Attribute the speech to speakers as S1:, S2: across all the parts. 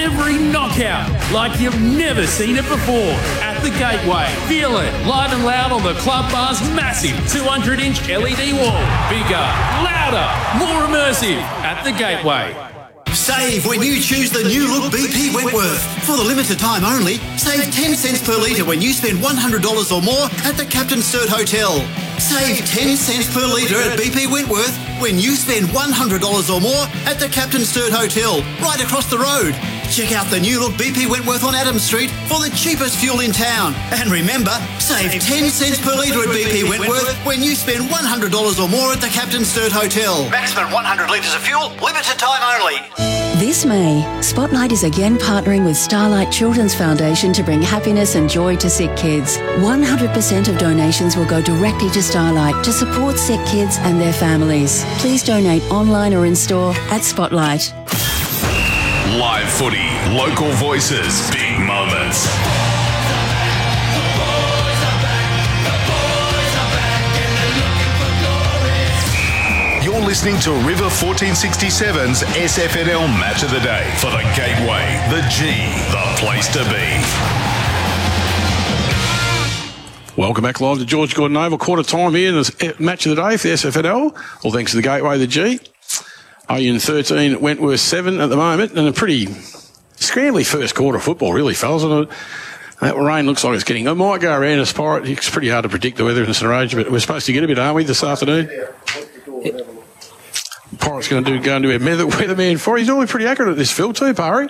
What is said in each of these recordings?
S1: every knockout like you've never seen it before at the Gateway. Feel it live and loud on the Club Bar's massive 200-inch LED wall. Bigger, louder, more immersive at the Gateway.
S2: Save when you choose the new look BP Wentworth. For the limited time only, save 10 cents per litre when you spend $100 or more at the Captain Sturt Hotel. Save 10 cents per litre at BP Wentworth when you spend $100 or more at the Captain Sturt Hotel, right across the road. Check out the new look BP Wentworth on Adams Street for the cheapest fuel in town. And remember, save 10 cents per litre at BP Wentworth when you spend $100 or more at the Captain Sturt Hotel. Maximum 100 litres of fuel, limited time only.
S3: This May, Spotlight is again partnering with Starlight Children's Foundation to bring happiness and joy to sick kids. 100% of donations will go directly to Starlight to support sick kids and their families. Please donate online or in store at Spotlight.
S4: Live footy, local voices, big moments. You're listening to River 1467's SFNL Match of the Day for the Gateway, the G, the place to be.
S5: Welcome back live to George Gordon Oval. Quarter time here in the Match of the Day for the SFNL. All thanks to the Gateway, the G. Oyen 13, Wentworth 7 at the moment, and a pretty scrambly first quarter of football, really, fellas. And that rain looks like it's getting... It might go around us, Pirate. It's pretty hard to predict the weather in this range, but we're supposed to get a bit, aren't we, this afternoon? Pirate's going to go and do a weatherman for. He's normally pretty accurate at this, Phil, too, Parry.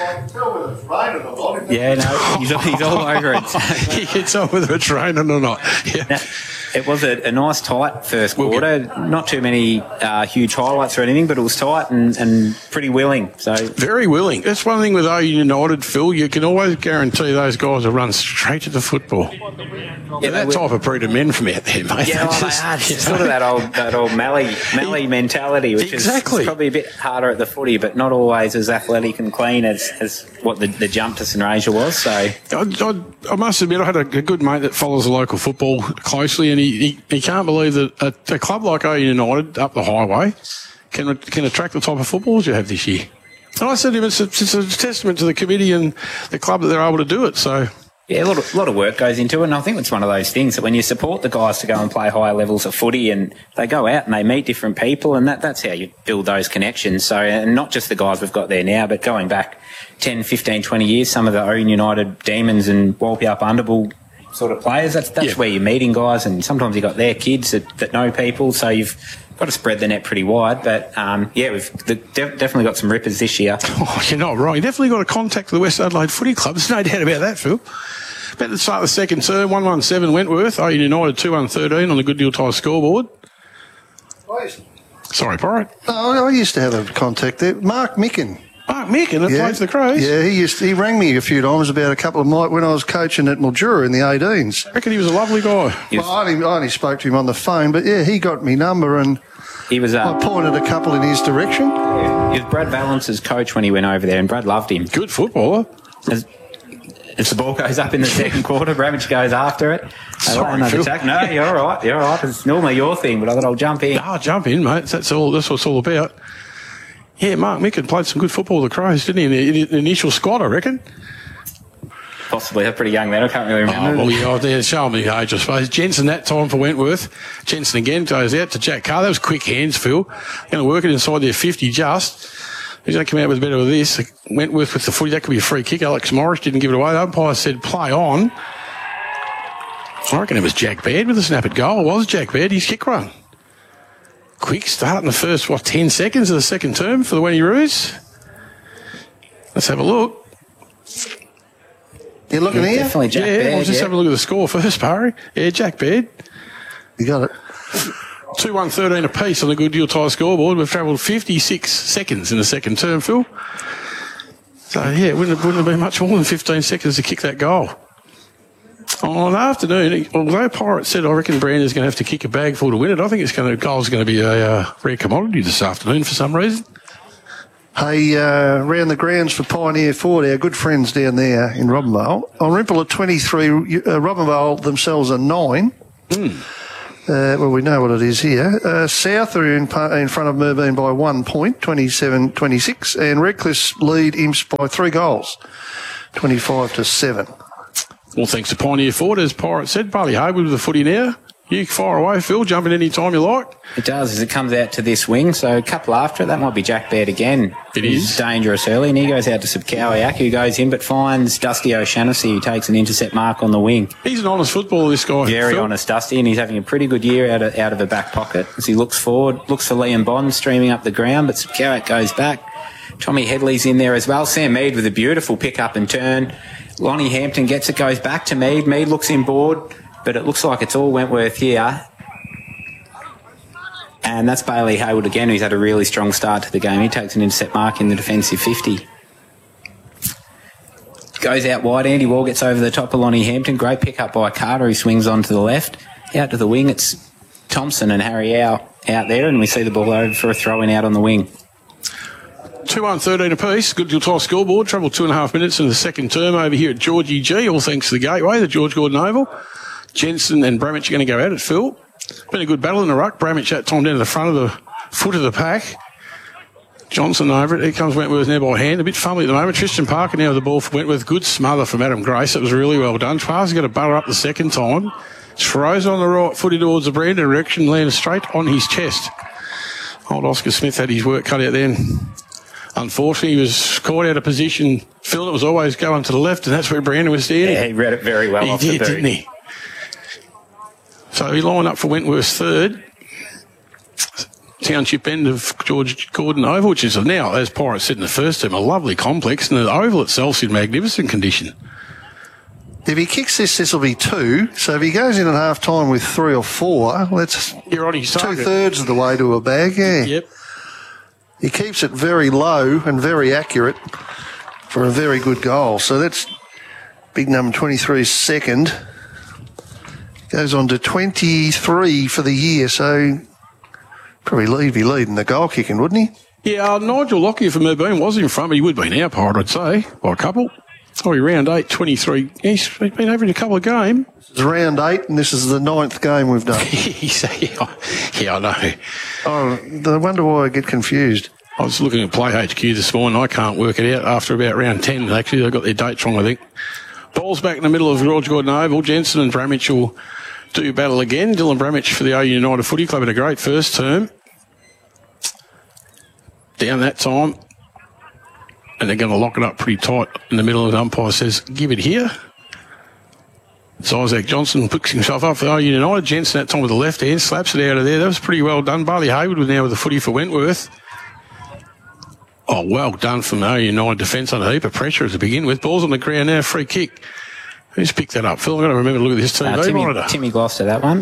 S6: Yeah, no, he's all over it.
S5: He gets on whether it's raining or not. Yeah.
S6: Now, it was a nice, tight first quarter. Not too many huge highlights or anything, but it was tight and pretty willing. So
S5: very willing. That's one thing with Oyen United, Phil. You can always guarantee those guys will run straight to the football. Yeah, that type of breed of men from out there, mate.
S6: Yeah, they are. Sort of that old Mally mentality, which is probably a bit harder at the footy, but not always as athletic and clean as what the jump to St Asia was. So
S5: I must admit, I had a good mate that follows the local football closely, and he can't believe that a club like Oyen United up the highway can attract the type of footballers you have this year. And I said to him, it's a testament to the committee and the club that they're able to do it. So.
S6: Yeah, a lot of work goes into it, and I think it's one of those things that when you support the guys to go and play higher levels of footy and they go out and they meet different people, and that's how you build those connections. So, and not just the guys we've got there now, but going back 10, 15, 20 years, some of the Oyen United Demons and Walpyup Underbull sort of players, that's where you're meeting guys, and sometimes you've got their kids that know people, so you've got to spread the net pretty wide. But, we've definitely got some rippers this year.
S5: Oh, you're not wrong. You definitely got to contact the West Adelaide Footy Club. There's no doubt about that, Phil. About to start the second term, 117 Wentworth, Oyen United 2-1-13 on the Good Deal Tyre scoreboard. Sorry, Pirate.
S7: Oh, I used to have a contact there. Mark Micken.
S5: Mark Micken, that plays for the Crows?
S7: Yeah, he rang me a few times about a couple of nights when I was coaching at Mildura in the 18s.
S5: I reckon he was a lovely guy.
S7: Well, I only spoke to him on the phone, but yeah, he got me number and
S6: he was,
S7: I pointed a couple in his direction.
S6: Yeah. He was Brad Valence's coach when he went over there, and Brad loved him.
S5: Good footballer.
S6: As the ball goes up in the second quarter, Bramage goes after it.
S5: Sorry, Phil.
S6: Attack. No, you're all right. You're all right. It's normally your thing, but I thought I'll jump in.
S5: Oh, jump in, mate. That's what it's all about. Yeah, Mark Micken played some good football with the Crows, didn't he? In the initial squad, I reckon.
S6: Possibly. They're pretty young then. I can't really remember.
S5: They're showing me age, I suppose. Jensen that time for Wentworth. Jensen again goes out to Jack Carr. That was quick hands, Phil. Going to work it inside their 50 just. He's going to come out with better with this. Wentworth with the footy. That could be a free kick. Alex Morris didn't give it away. The umpire said play on. I reckon it was Jack Baird with the snap at goal. It was Jack Baird. His kick run. Quick start in the first, 10 seconds of the second term for the Wenny-Roos. Let's have a look.
S7: You looking here?
S6: Definitely Jack Baird.
S5: I'll just have a look at the score first, Parry. Yeah, Jack Baird.
S7: You got it.
S5: 2-1-13 apiece on the Good Deal Tyre scoreboard. We've travelled 56 seconds in the second term, Phil. So, yeah, it wouldn't have been much more than 15 seconds to kick that goal. On the afternoon, although Pirate said, I reckon Brandon's going to have to kick a bag full to win it, I think goal's going to be a rare commodity this afternoon for some reason.
S7: Hey, round the grounds for Pioneer Ford, our good friends down there in Robinvale. On Rimple at 23, Robinvale themselves are 9. Well, we know what it is here. South are in front of Merbein by 1 point, 27-26, and Redcliffe lead Imps by 3 goals, 25-7.
S5: Well, thanks to Pioneer Ford, as Pirate said. Barley Haywood with the footy now. You fire away, Phil. Jump in any time you like.
S6: It does, as it comes out to this wing. So a couple after it, that might be Jack Baird again.
S5: It is.
S6: Dangerous early, and he goes out to Subkowiak, who goes in, but finds Dusty O'Shaughnessy, who takes an intercept mark on the wing.
S5: He's an honest footballer, this guy.
S6: Very
S5: Phil.
S6: honest, Dusty, and he's having a pretty good year out of the back pocket as he looks forward, looks for Liam Bond streaming up the ground, but Subkowiak goes back. Tommy Headley's in there as well. Sam Mead with a beautiful pick up and turn. Lonnie Hampton gets it, goes back to Mead. Mead looks in board, but it looks like it's all Wentworth here. And that's Bailey Haywood again, who's had a really strong start to the game. He takes an intercept mark in the defensive 50. Goes out wide. Andy Wall gets over the top of Lonnie Hampton. Great pick up by Carter, who swings on to the left. Out to the wing, it's Thompson and Harry out there, and we see the ball over for a throw-in out on the wing.
S5: 2-1-13 apiece. Good Giltile scoreboard. Travel 2.5 minutes in the second term over here at Georgie G. All thanks to the Gateway, the George Gordon Oval. Jensen and Bramich are going to go at it, Phil. Been a good battle in the ruck. Bramich that time down to the front of the foot of the pack. Johnson over it. Here comes Wentworth now by hand. A bit fumbly at the moment. Tristan Parker now with the ball for Wentworth. Good smother from Adam Grace. That was really well done. Twas got a butter up the second time. Throws on the right footy towards the Brandon direction. Lands straight on his chest. Old Oscar Smith had his work cut out then. Unfortunately, he was caught out of position. Phil, it was always going to the left, and that's where Brandon was standing.
S6: Yeah, he read it very well off the boot.
S5: Didn't he? So he lined up for Wentworth's third. Township end of George Gordon Oval, which is now, as Pirate said in the first term, a lovely complex, and the oval itself's in magnificent condition.
S7: If he kicks this will be 2. So if he goes in at half time with 3 or 4, that's
S5: You're on his target.
S7: 2/3 of the way to a bag, yeah.
S5: Yep.
S7: He keeps it very low and very accurate for a very good goal. So that's big number 23 second. Goes on to 23 for the year, so probably be leading the goal kicking, wouldn't he?
S5: Yeah, Nigel Lockyer from Merbein was in front, but he would be now, Pirate, I'd say, by a couple. Oh, he round 8, 23. He's been averaging a couple of games.
S7: It's round 8, and this is the 9th game we've done.
S5: Yeah, I know.
S7: Oh, I wonder why I get confused.
S5: I was looking at Play HQ this morning. I can't work it out after about round 10. Actually, they got their dates wrong, I think. Ball's back in the middle of George Gordon Oval. Jensen and Bramich will do battle again. Dylan Bramich for the OU United Footy Club had a great first term. Down that time. And they're going to lock it up pretty tight in the middle. And the umpire says, give it here. So Isaac Johnson picks himself up for OU United. Jensen that time with the left hand, slaps it out of there. That was pretty well done. Barley Haywood was now with the footy for Wentworth. Oh, well done from OU United defence on a heap of pressure to begin with. Ball's on the ground now, free kick. Who's picked that up? Phil, I've got to remember to look at this TV monitor.
S6: Timmy Gloucester, that one.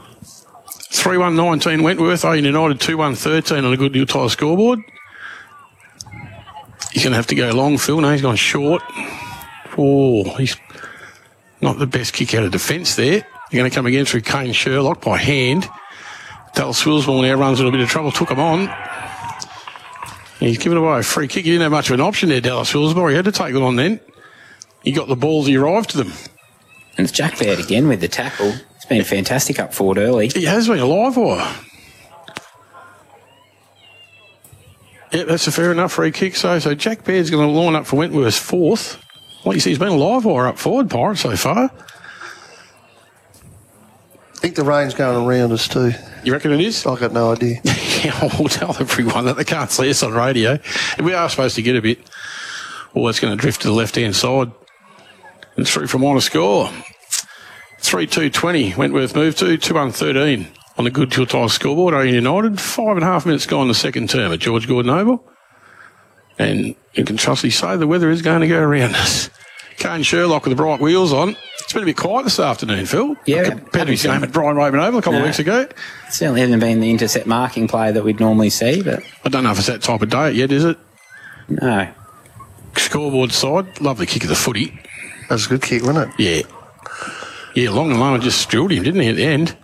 S5: 3-1-19 Wentworth, OU United 2-1-13 on a good Giltile scoreboard. He's going to have to go long, Phil. No, he's gone short. Oh, he's not the best kick out of defence there. They're going to come again through Kane Sherlock by hand. Dallas Willsmore now runs in a bit of trouble, took him on. He's given away a free kick. He didn't have much of an option there, Dallas Willsmore. He had to take it on then. He got the balls, he arrived to them.
S6: And it's Jack Baird again with the tackle. It's been fantastic up forward early.
S5: He has been a live wire. Yeah, that's a fair enough free kick. So Jack Baird's going to line up for Wentworth's fourth. Like you see, he's been a live wire up forward, Pirate, so far.
S7: I think the rain's going around us too.
S5: You reckon it is?
S7: I've got no idea.
S5: Yeah, we'll tell everyone that they can't see us on radio. And we are supposed to get a bit. Well, it's going to drift to the left-hand side. And through from on a score. 3-2-20. Wentworth moved to 2-1-13 on the good Giltile scoreboard. OU United. 5.5 minutes gone the second term at George Gordon Oval. And you can trustly say the weather is going to go around us. Kane Sherlock with the bright wheels on. It's been a bit quiet this afternoon, Phil.
S6: Yeah.
S5: Compared to his game at Brian Raven Oval a couple of weeks ago.
S6: It certainly hasn't been the intercept marking play that we'd normally see, but...
S5: I don't know if it's that type of day yet, is it?
S6: No.
S5: Scoreboard side. Lovely kick of the footy.
S7: That was a good kick, wasn't it?
S5: Yeah. Yeah, Long and Lower just drilled him, didn't he, at the end?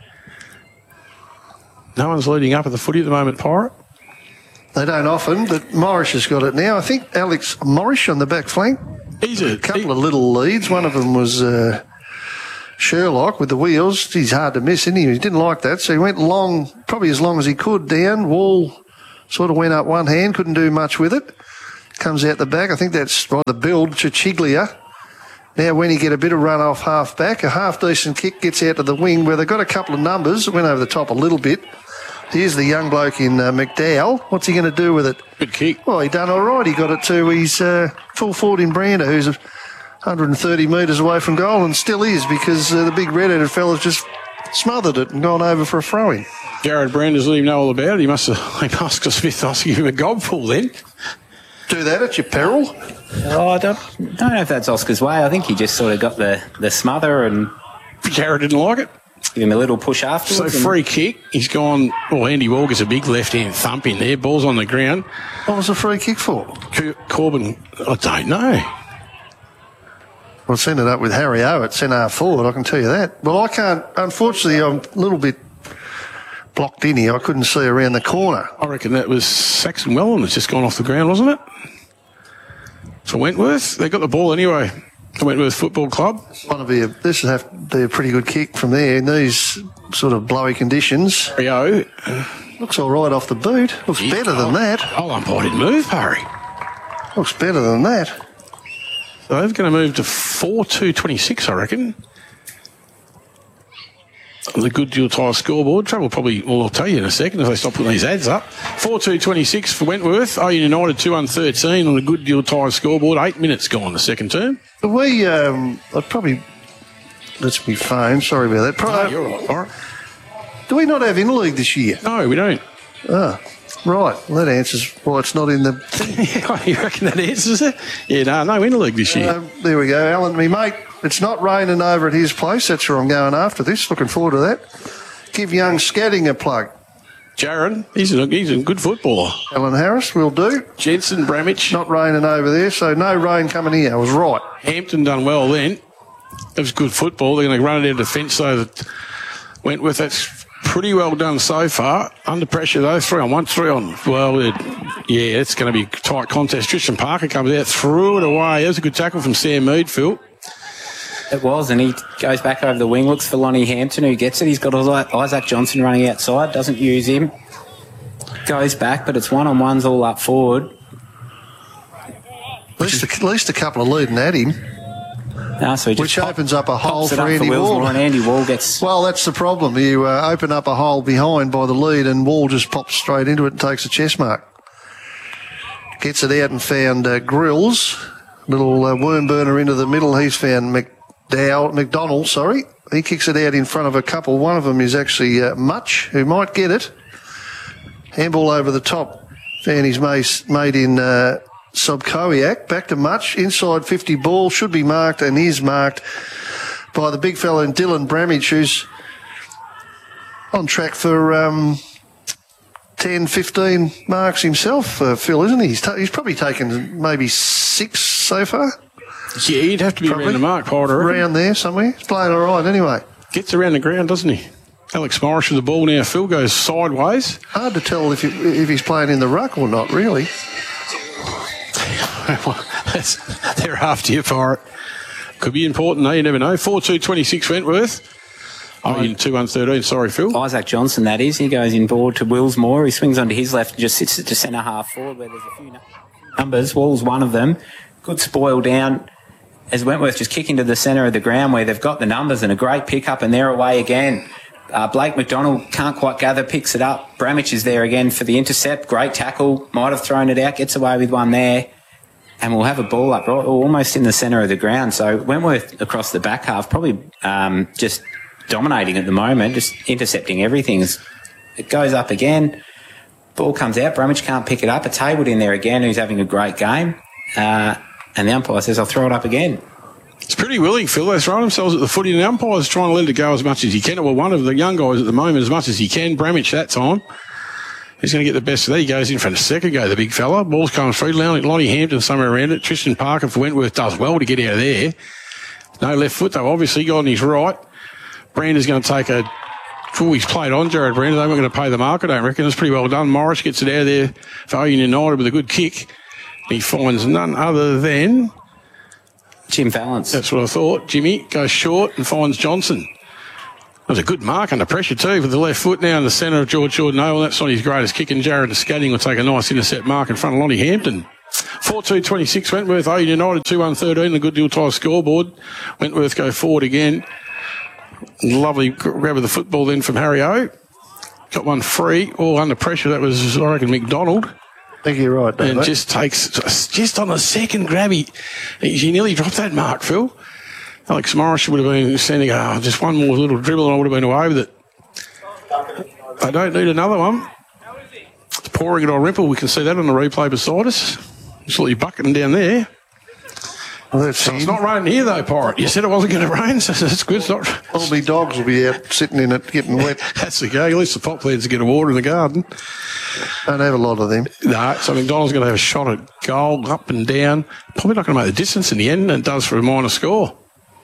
S5: No one's leading up at the footy at the moment, Pirate.
S7: They don't often, but Morris has got it now. I think Alex Morris on the back flank.
S5: He's a
S7: couple of little leads. One of them was Sherlock with the wheels. He's hard to miss, isn't he? He didn't like that, so he went long, probably as long as he could down. Wall sort of went up one hand, couldn't do much with it. Comes out the back. I think that's by the build, Chichiglia. Now when he get a bit of run off half back, a half decent kick gets out to the wing where they've got a couple of numbers. It went over the top a little bit. Here's the young bloke in McDowell. What's he going to do with it?
S5: Good kick.
S7: Well, he done all right. He got it to his full forward in Brander, who's 130 metres away from goal and still is because the big red-headed fella's just smothered it and gone over for a throw-in.
S5: Jared Branders let him know all about it. He must have Oscar Smith to give him a gobful then.
S7: Do that at your peril?
S6: Oh, I don't know if that's Oscar's way. I think he just sort of got the smother and
S5: Jared didn't like it.
S6: Give him a little push afterwards.
S5: So free kick. He's gone. Well, Andy Wall gets a big left-hand thump in there. Ball's on the ground.
S7: What was the free kick for?
S5: Corbin, I don't know.
S7: Well, send it up with Harry O at centre forward, I can tell you that. Well, I can't. Unfortunately, I'm a little bit blocked in here. I couldn't see around the corner.
S5: I reckon that was Saxon Wellham that's just gone off the ground, wasn't it? So Wentworth, they got the ball anyway. The Wentworth Football Club.
S7: This would have to be a pretty good kick from there in these sort of blowy conditions.
S5: Rio.
S7: Looks all right off the boot. Looks better than that.
S5: Oh, umpire didn't move, Parry.
S7: Looks better than that.
S5: So they're going to move to 4-2-26, I reckon. The Good Deal Tyre scoreboard. Trouble probably, well, I'll tell you in a second if they stop putting these ads up. 4-2-26 for Wentworth. Owen United 2-1-13 on the Good Deal Tyre scoreboard. 8 minutes gone the second term.
S7: I'd probably, that's me phone, sorry about that.
S5: Oh, you're all right.
S7: Do we not have interleague this year?
S5: No, we don't.
S7: Ah, right. Well, that answers why it's not in the thing.
S5: Yeah, you reckon that answers it? Yeah, no interleague this year.
S7: There we go. Alan, me mate, it's not raining over at his place. That's where I'm going after this. Looking forward to that. Give young Scatting a plug.
S5: Jaron, he's a good footballer.
S7: Alan Harris will do.
S5: Jensen, Bramage.
S7: Not raining over there, so no rain coming here. I was right.
S5: Hampton done well then. It was good football. They're going to run it out of defence so that Wentworth, that's pretty well done so far. Under pressure though, 3-on-1, 3-on. Well, yeah, it's going to be a tight contest. Tristan Parker comes out, threw it away. That was a good tackle from Sam Mead, Phil.
S6: It was, and he goes back over the wing, looks for Lonnie Hampton, who gets it. He's got Isaac Johnson running outside, doesn't use him. Goes back, but it's one-on-ones all up forward.
S7: At least a couple of leading at him.
S6: No, so
S7: which opens up a hole for Andy
S6: Wall. And Andy Wall gets...
S7: Well, that's the problem. You open up a hole behind by the lead and Wall just pops straight into it and takes a chest mark. Gets it out and found Grills. Little worm burner into the middle. He's found McDonald. He kicks it out in front of a couple. One of them is actually Much, who might get it. Handball over the top. Found his mate in... Sobkowiak, back to Much, inside 50 ball, should be marked and is marked by the big fella in Dylan Bramage, who's on track for 10, 15 marks himself, Phil, isn't he? He's probably taken maybe 6 so far.
S5: Yeah, he'd have to be around the mark, Potter.
S7: Around there somewhere. He's playing all right anyway.
S5: Gets around the ground, doesn't he? Alex Morris with the ball now. Phil goes sideways.
S7: Hard to tell if he's playing in the ruck or not, really.
S5: They're after you for it. Could be important, though. You never know. 4-2-26 Wentworth. In 2-1-13. Sorry, Phil.
S6: Isaac Johnson, that is. He goes in board to Willsmore. He swings onto his left and just sits at the centre half forward where there's a few numbers. Wall's one of them. Good spoil down as Wentworth just kick into the centre of the ground where they've got the numbers and a great pick-up and they're away again. Blake McDonald can't quite gather, picks it up. Bramage is there again for the intercept. Great tackle. Might have thrown it out. Gets away with one there. And we'll have a ball up right, almost in the centre of the ground. So Wentworth across the back half, probably just dominating at the moment, just intercepting everything. It goes up again. Ball comes out. Bramage can't pick it up. It's Haywood in there again, who's having a great game. And the umpire says, I'll throw it up again.
S5: It's pretty willing, Phil. They're throwing themselves at the footy, and the umpire's trying to let it go as much as he can. Well, one of the young guys at the moment as much as he can. Bramage that time. He's going to get the best of that. He goes in for the second go, the big fella. Ball's coming through. Lonnie Hampton somewhere around it. Tristan Parker for Wentworth does well to get out of there. No left foot, though. Obviously, got on his right. Brander's going to take a... he's played on, Jared Brander. They're not going to pay the mark, I don't reckon. It's pretty well done. Morris gets it out of there for Owen United with a good kick. He finds none other than
S6: Jim Valance.
S5: That's what I thought. Jimmy goes short and finds Johnson. That was a good mark under pressure too with the left foot now in the centre of George Jordan Oval. That's not his greatest kick, and Jared Skating will take a nice intercept mark in front of Lonnie Hampton. 4-2-26 Wentworth. Owen United 2-1-13. The Good Deal Tie scoreboard. Wentworth go forward again. Lovely grab of the football then from Harry O. Got one free, all under pressure. That was, I reckon, McDonald.
S7: I think you're right, Dave.
S5: And just takes, just on the second grab, he nearly dropped that mark, Phil. Alex Morris would have been sending, just one more little dribble and I would have been away with it. They don't need another one. It's pouring it on Ripple. We can see that on the replay beside us. Absolutely bucketing down there.
S7: Well,
S5: So it's not raining here though, Pirate. You said it wasn't going to rain, so that's good. It's not.
S7: all the dogs will be out sitting in it getting wet.
S5: That's the go. At least the popplants get a water in the garden.
S7: Don't have a lot of them.
S5: No, so McDonald's going to have a shot at goal, up and down. Probably not going to make the distance in the end, and it does for a minor score.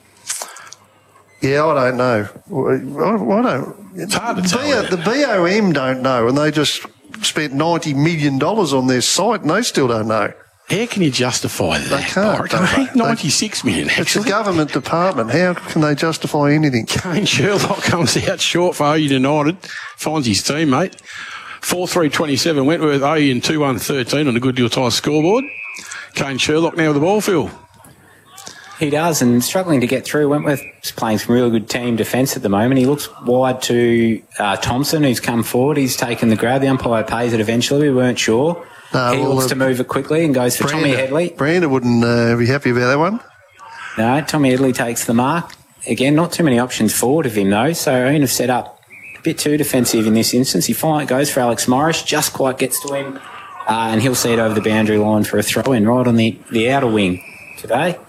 S7: Yeah, I don't know. I don't.
S5: It's hard to tell.
S7: The BOM don't know, and they just spent $90 million on their site, and they still don't know.
S5: How can you justify that?
S7: They can't. Don't they?
S5: 96 million,
S7: It's a
S5: actually.
S7: government department. How can they justify anything?
S5: Kane Sherlock comes out short for Owen United, finds his teammate. 4-3-27 Wentworth, Owen 2-1-13 on the Good Deal Tie scoreboard. Kane Sherlock now with the ball, Phil.
S6: He does, and struggling to get through. Wentworth's playing some really good team defence at the moment. He looks wide to Thompson, who's come forward. He's taken the grab. The umpire pays it eventually. We weren't sure.
S7: No,
S6: He
S7: well,
S6: looks to move it quickly and goes for Tommy Headley.
S7: Brandon wouldn't be happy about that one.
S6: No, Tommy Headley takes the mark. Again, not too many options forward of him, though, so Owen have set up a bit too defensive in this instance. He finally goes for Alex Morris, just quite gets to him, and he'll see it over the boundary line for a throw-in right on the outer wing today.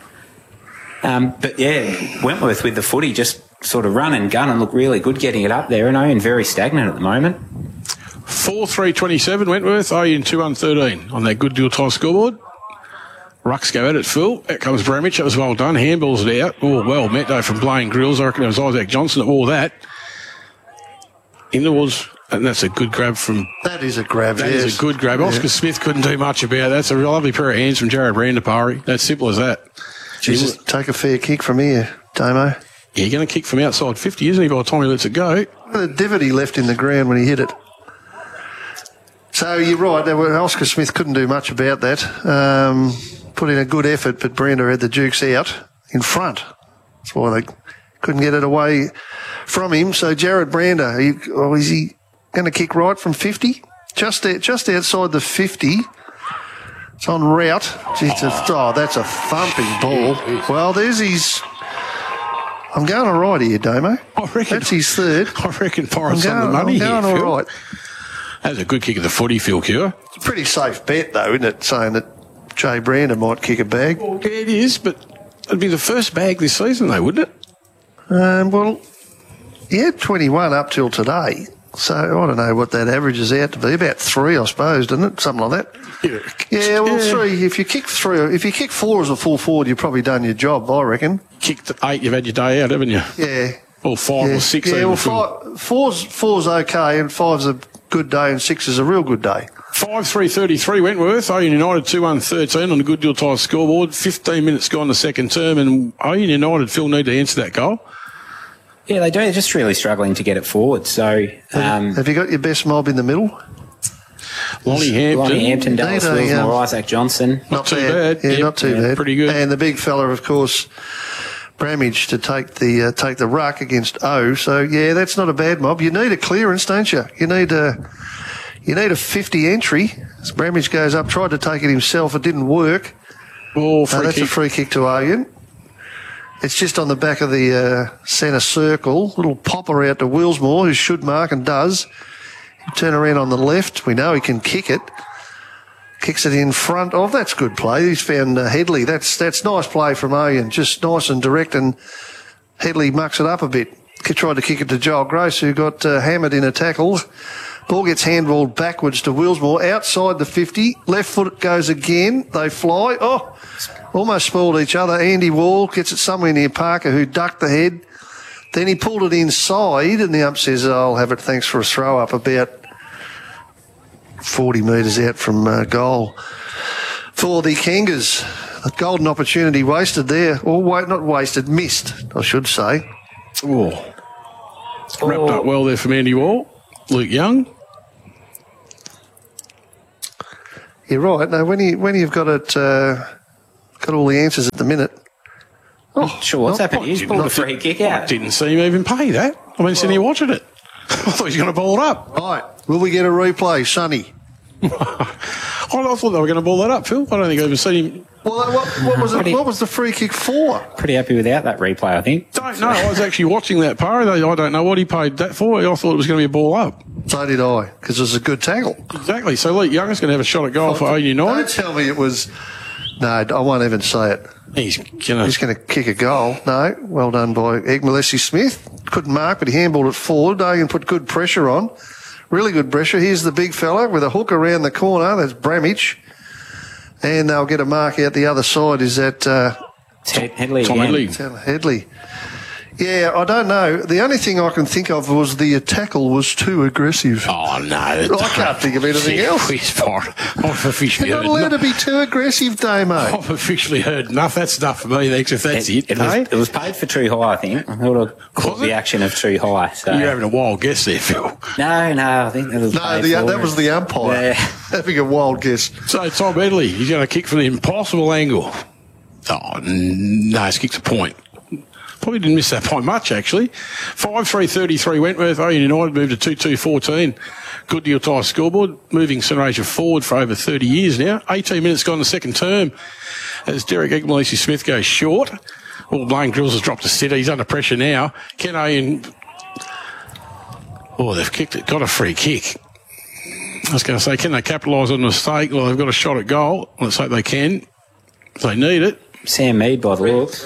S6: But yeah, Wentworth with the footy just sort of run and gun and look really good getting it up there, and Owen very stagnant at the moment.
S5: 4-3-27 Wentworth, Owen 2-1-13 on that Good Deal Tie scoreboard. Rucks go at it, Phil. Out comes Bramich. That was well done. Handballs it out. Oh, well met, though, from Blaine Grills. I reckon it was Isaac Johnson that wore that. In towards, and that's a good grab from...
S7: That is a grab,
S5: That is a good grab. Oscar Smith couldn't do much about that. That's a lovely pair of hands from Jared Randapari. That's simple as that.
S7: Jesus, take a fair kick from here, Damo.
S5: Yeah, you're going to kick from outside 50, isn't he, by the time he lets it go?
S7: The divot he left in the ground when he hit it. So you're right, Oscar Smith couldn't do much about that. Put in a good effort, but Brenda had the Dukes out in front. That's why they couldn't get it away from him. So Jared Brander, is he going to kick right from 50? Just outside the 50. It's en route. That's a thumping ball. Well, there's his... I'm going all right here, Damo. That's his third.
S5: I reckon Forrest's on the money
S7: I'm going
S5: here, Phil.
S7: all right.
S5: That's a good kick of the footy, Phil Cure.
S7: It's a pretty safe bet, though, isn't it, saying that Jay Brander might kick a bag?
S5: Yeah, it is, but it'd be the first bag this season, though, wouldn't it?
S7: Well, he had 21 up till today. So I don't know what that averages out to be. About 3, I suppose, doesn't it? Something like that. Yeah, well, 3. If you kick 3, if you kick 4 as a full forward, you've probably done your job, I reckon.
S5: Kicked 8, you've had your day out, haven't you?
S7: Yeah.
S5: Or 5 or 6.
S7: Yeah, well, 4's okay, and 5's a good day, and 6 is a real good day.
S5: 5-3-33 Wentworth. Owen United 2-1-13 on the Good Deal Tie scoreboard. 15 minutes gone the second term, and Owen United, Phil, need to answer that goal.
S6: Yeah, they do. They're just really struggling to get it forward. So,
S7: have you got your best mob in the middle?
S5: Lonnie Hampton,
S6: Dallas Wilsmore, Isaac Johnson.
S7: Not too bad. Yeah, not too bad.
S5: Pretty good.
S7: And the big fella, of course, Bramage to take the ruck against O. So yeah, that's not a bad mob. You need a clearance, don't you? You need a 50 entry. As Bramage goes up, tried to take it himself, it didn't work.
S5: Oh,
S7: that's a free kick to Owen. It's just on the back of the centre circle. Little popper out to Wilsmore, who should mark and does. Turn around on the left. We know he can kick it. Kicks it in front. Oh, that's good play. He's found Headley. That's nice play from Owen. Just nice and direct, and Headley mucks it up a bit. He tried to kick it to Joel Grace, who got hammered in a tackle. Ball gets handballed backwards to Wilsmore. Outside the 50. Left foot goes again. They fly. Oh, almost spoiled each other. Andy Wall gets it somewhere near Parker, who ducked the head. Then he pulled it inside, and the ump says, I'll have it, thanks for a throw up, about 40 metres out from goal for the Kangas. A golden opportunity wasted there. Or not wasted, missed, I should say.
S5: Oh. Wrapped up well there from Andy Wall. Luke Young.
S7: You're right. No, when you've got it, got all the answers at the minute.
S6: Not sure what's happened. He's pulled a free kick out.
S5: Didn't see him even pay that. I mean, sitting here watching it. I thought he was going to ball it up.
S7: Right. Will we get a replay, Sonny?
S5: I thought they were going to ball that up, Phil. I don't think I've even seen him.
S7: Well, what was the free kick for?
S6: Pretty happy without that replay, I think.
S5: Don't know. I was actually watching that, Parry. I don't know what he paid that for. I thought it was going to be a ball up.
S7: So did I, because it was a good tackle.
S5: Exactly. So Luke Young is going to have a shot at goal for United.
S7: Don't tell me it was... No, I won't even say it.
S5: He's
S7: going to kick a goal. No, well done by Egmalesi Smith. Couldn't mark, but he handballed it forward. Dagan put good pressure on. Really good pressure. Here's the big fella with a hook around the corner. That's Bramich. And they'll get a mark out the other side. Is that
S6: Headley?
S5: Tom Headley.
S7: Headley? Yeah, I don't know. The only thing I can think of was the tackle was too aggressive.
S5: Oh, no.
S7: I can't think of anything else.
S5: I've officially
S7: You're not allowed to be too aggressive, Damo.
S5: I've officially heard enough. That's enough for me, thanks, if that's it.
S6: It was paid for True High, I think. I thought I caught the action of True High. So.
S5: You're having a wild guess there, Phil.
S6: No, I think that was
S7: that was the umpire.
S6: Yeah.
S7: Having a wild guess.
S5: So, Tom Headley, he's going to kick from the impossible angle. Oh, no, he's kicked a point. Probably didn't miss that point much, actually. 5-3-33 Wentworth. United moved to 2-2-14. Good deal tie scoreboard. Moving Centralia forward for over 30 years now. 18 minutes gone in the second term as Derek Egmalesi Smith goes short. Oh, Blaine Grills has dropped a sitter. He's under pressure now. Ken Owen. Oh, they've kicked it. Got a free kick. I was going to say, can they capitalise on the mistake? Well, they've got a shot at goal. Let's hope they can. If they need it.
S6: Sam Mead by the looks.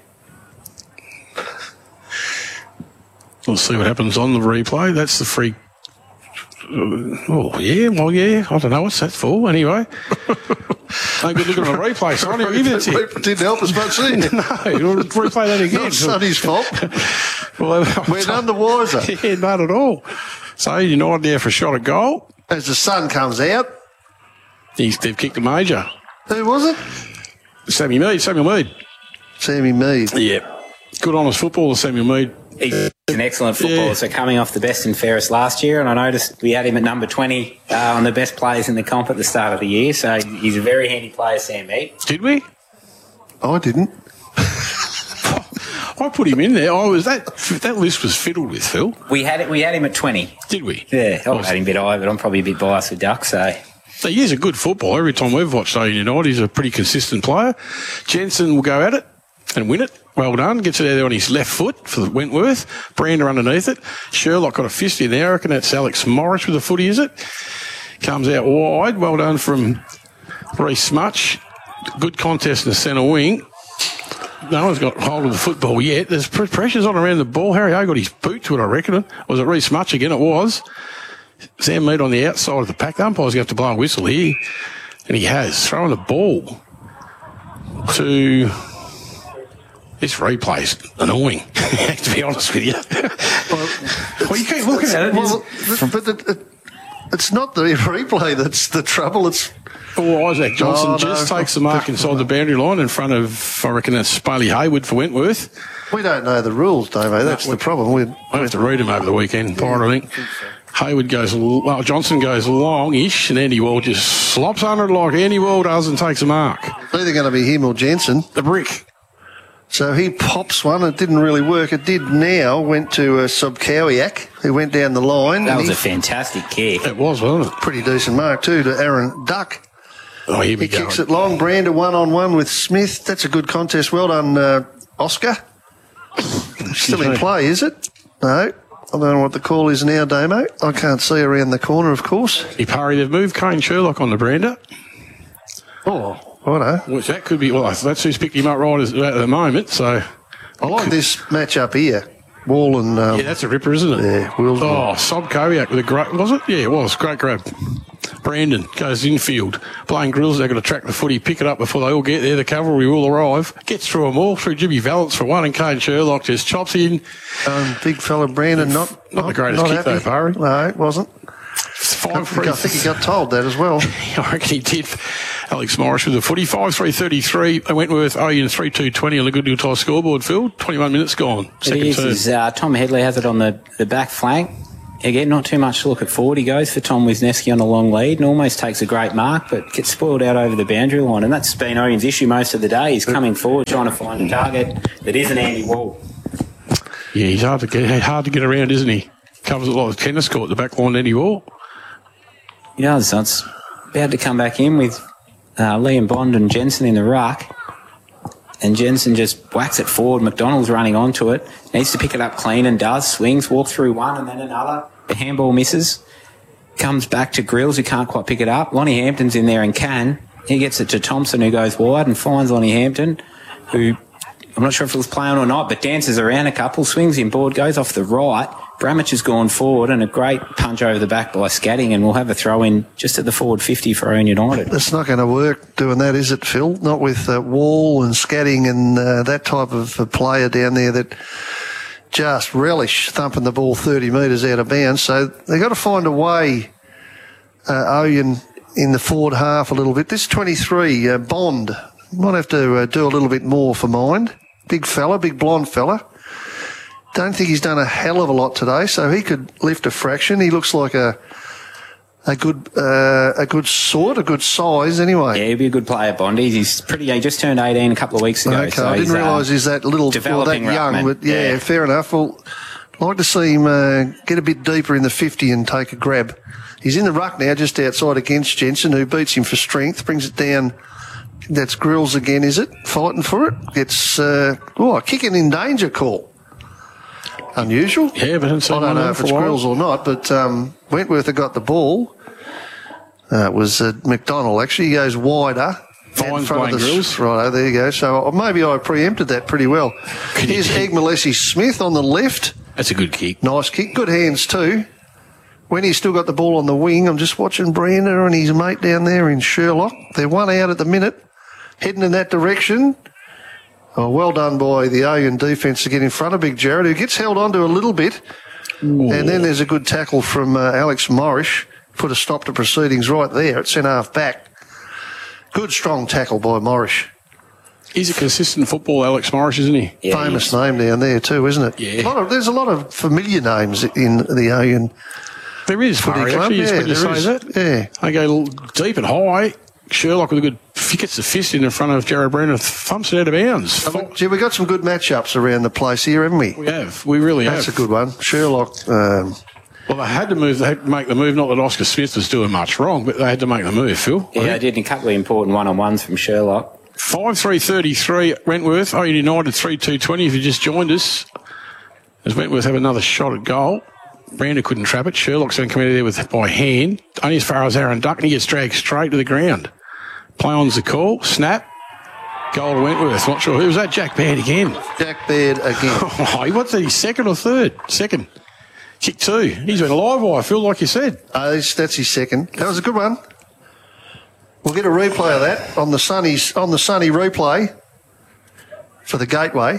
S5: We'll see what happens on the replay. That's the free. Yeah. I don't know what's that for. Anyway, no good looking at the replay. Sonny,
S7: it didn't help us much, did it?
S5: No, we'll replay that again.
S7: Not Sonny's fault. We're none the wiser.
S5: Yeah, not at all. So United there for a shot at goal.
S7: As the sun comes out.
S5: They've kicked a major.
S7: Who was it?
S5: Samuel Mead.
S7: Sammy Mead.
S5: Yeah. Good honest footballer, Samuel Mead.
S6: He's an excellent footballer, so coming off the best and fairest last year, and I noticed we had him at number 20 on the best players in the comp at the start of the year, so he's a very handy player, Sam Mead.
S5: Did we?
S7: I didn't.
S5: I put him in there. That list was fiddled with, Phil.
S6: We had him at 20.
S5: Did we?
S6: Yeah, I had him a bit high, but I'm probably a bit biased with Duck, so...
S5: So he is a good footballer. Every time we've watched United, he's a pretty consistent player. Jensen will go at it and win it. Well done. Gets it out there on his left foot for the Wentworth. Brander underneath it. Sherlock got a fist in there. I reckon that's Alex Morris with a footy, is it? Comes out wide. Well done from Reece Smutch. Good contest in the centre wing. No one's got hold of the football yet. There's pressures on around the ball. Harry O got his boot to it, I reckon. Was it Reece Smutch again? It was. Sam Mead on the outside of the pack. The umpire's going to have to blow a whistle here. And he has. Throwing the ball to... This replay's annoying, to be honest with you. Well, you keep looking at it.
S7: But it's not the replay that's the trouble. It's...
S5: Isaac Johnson takes the mark inside the boundary line in front of, I reckon that's Bailey Hayward for Wentworth.
S7: We don't know the rules, Davo. That's the problem. We
S5: have to read them over the weekend, I think. Hayward Johnson goes long-ish, and Andy Wall just slops under it like Andy Wall does and takes a mark.
S7: It's either going to be him or Jensen.
S5: The brick.
S7: So he pops one. It didn't really work. It did now. Went to Sobkowiak, who went down the line.
S6: That was a fantastic kick.
S5: It was, wasn't it?
S7: Pretty decent mark, too, to Aaron Duck.
S5: Oh, here we
S7: go. He kicks it long. Brander one-on-one with Smith. That's a good contest. Well done, Oscar. Still in play, is it? No. I don't know what the call is now, Damo. I can't see around the corner, of course.
S5: They've moved Kane Sherlock on the Brander.
S7: Oh, righto.
S5: Which that could be, that's who's picked him up right at the moment, so...
S7: I like this match-up here. Wall and...
S5: yeah, that's a ripper, isn't it?
S7: Yeah,
S5: Sobkowiak with a great... Was it? Yeah, it was. Great grab. Brandon goes infield. Blaine Grills, they've got to track the footy, pick it up before they all get there. The cavalry will arrive. Gets through them all, through Jimmy Valance for one, and Kane Sherlock just chops in.
S7: Big fella Brandon, not
S5: the greatest kick, though, Barry.
S7: No, it wasn't.
S5: 5-3.
S7: I think he got told that as well.
S5: I reckon he did. Alex Morris with the footy. 5-3-33. Wentworth, Oyen 3-2-20 on the good deal tie scoreboard, Phil. 21 minutes gone. Second term.
S6: Tom Headley has it on the back flank. Again, not too much to look at forward. He goes for Tom Wisniewski on a long lead and almost takes a great mark, but gets spoiled out over the boundary line. And that's been Owen's issue most of the day. He's coming forward, trying to find a target that isn't Andy Wall.
S5: Yeah, he's hard to get around, isn't he? Covers a lot of tennis court, the back line, Andy Wall.
S6: Yeah, so it's about to come back in with Liam Bond and Jensen in the ruck. And Jensen just whacks it forward. McDonald's running onto it. Needs to pick it up clean and does. Swings, walks through one and then another. The handball misses. Comes back to Grills, who can't quite pick it up. Lonnie Hampton's in there and can. He gets it to Thompson, who goes wide and finds Lonnie Hampton, who I'm not sure if it was playing or not, but dances around a couple, swings in board, goes off the right. Bramich has gone forward and a great punch over the back by Scatting, and we'll have a throw in just at the forward 50 for Owen United.
S7: It's not going to work doing that, is it, Phil? Not with Wall and Scatting and that type of player down there that just relish thumping the ball 30 metres out of bounds. So they've got to find a way, Owen, in the forward half a little bit. This 23, Bond, might have to do a little bit more for mind. Big fella, big blonde fella. Don't think he's done a hell of a lot today, so he could lift a fraction. He looks like a good sort, a good size anyway.
S6: Yeah, he'd be a good player, Bondi. He's pretty young. He just turned 18 a couple of weeks ago.
S7: Okay,
S6: so
S7: I didn't realise he's that little, or that young. But yeah, fair enough. Well, I'd like to see him get a bit deeper in the 50 and take a grab. He's in the ruck now, just outside against Jensen, who beats him for strength, brings it down. That's Grills again, is it? Fighting for it. Gets a kicking in danger call. Unusual.
S5: Yeah, but I
S7: don't know if it's Grills or not, but Wentworth had got the ball. It was McDonald, actually. He goes wider.
S5: Fine playing Grills.
S7: Right, there you go. So maybe I preempted that pretty well. Here's Egg Malesi-Smith on the left.
S5: That's a good kick.
S7: Nice kick. Good hands too. When he's still got the ball on the wing, I'm just watching Brandon and his mate down there in Sherlock. They're one out at the minute, heading in that direction. Oh, well done by the Owen defence to get in front of Big Jared, who gets held onto a little bit. Ooh. And then there's a good tackle from Alex Morris. Put a stop to proceedings right there at centre-half back. Good, strong tackle by Morris.
S5: He's a consistent football, Alex Morris, isn't he?
S7: Yeah, famous name down there too, isn't it?
S5: Yeah.
S7: There's a lot of familiar names in the Owen.
S5: There is,
S7: footy club.
S5: Actually, when you say that.
S7: Yeah.
S5: They go deep and high. Sherlock with a good gets the fist in front of Jared Brandon, thumps it out of bounds.
S7: Gee, we've got some good matchups around the place here, haven't we?
S5: We have. We really have.
S7: That's a good one. Sherlock. Well,
S5: they had to move. They had to make the move. Not that Oscar Smith was doing much wrong, but they had to make the move, Phil.
S6: Yeah, they did a couple of important one-on-ones from Sherlock.
S5: 5-3-33 Wentworth. Owen United 3-2-20 if you just joined us. As Wentworth have another shot at goal. Brandon couldn't trap it. Sherlock's going to come out of there by hand. Only as far as Aaron Duck, and he gets dragged straight to the ground. Play on's the call. Snap. Goal to Wentworth. Not sure. Who was that? Jack Baird again.
S7: Jack Baird again.
S5: What's that? He's second or third? Second. Kick two. He's been live wire, Phil, like you said.
S7: That's his second. That was a good one. We'll get a replay of that on the sunny replay for the Gateway.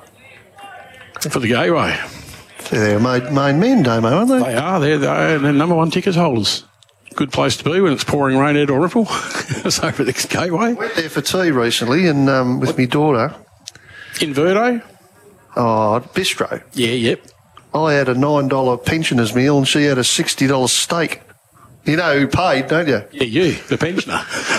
S5: For the Gateway.
S7: They're main men, Damo, aren't they?
S5: They are. They're the number one ticket holders. Good place to be when it's pouring rain out or ripple. It's over at the Gateway.
S7: Went there for tea recently and with my daughter.
S5: In Verdo?
S7: Oh, Bistro.
S5: Yeah, yep.
S7: I had a $9 pensioner's meal and she had a $60 steak. You know who paid, don't you?
S5: Yeah, you, the pensioner.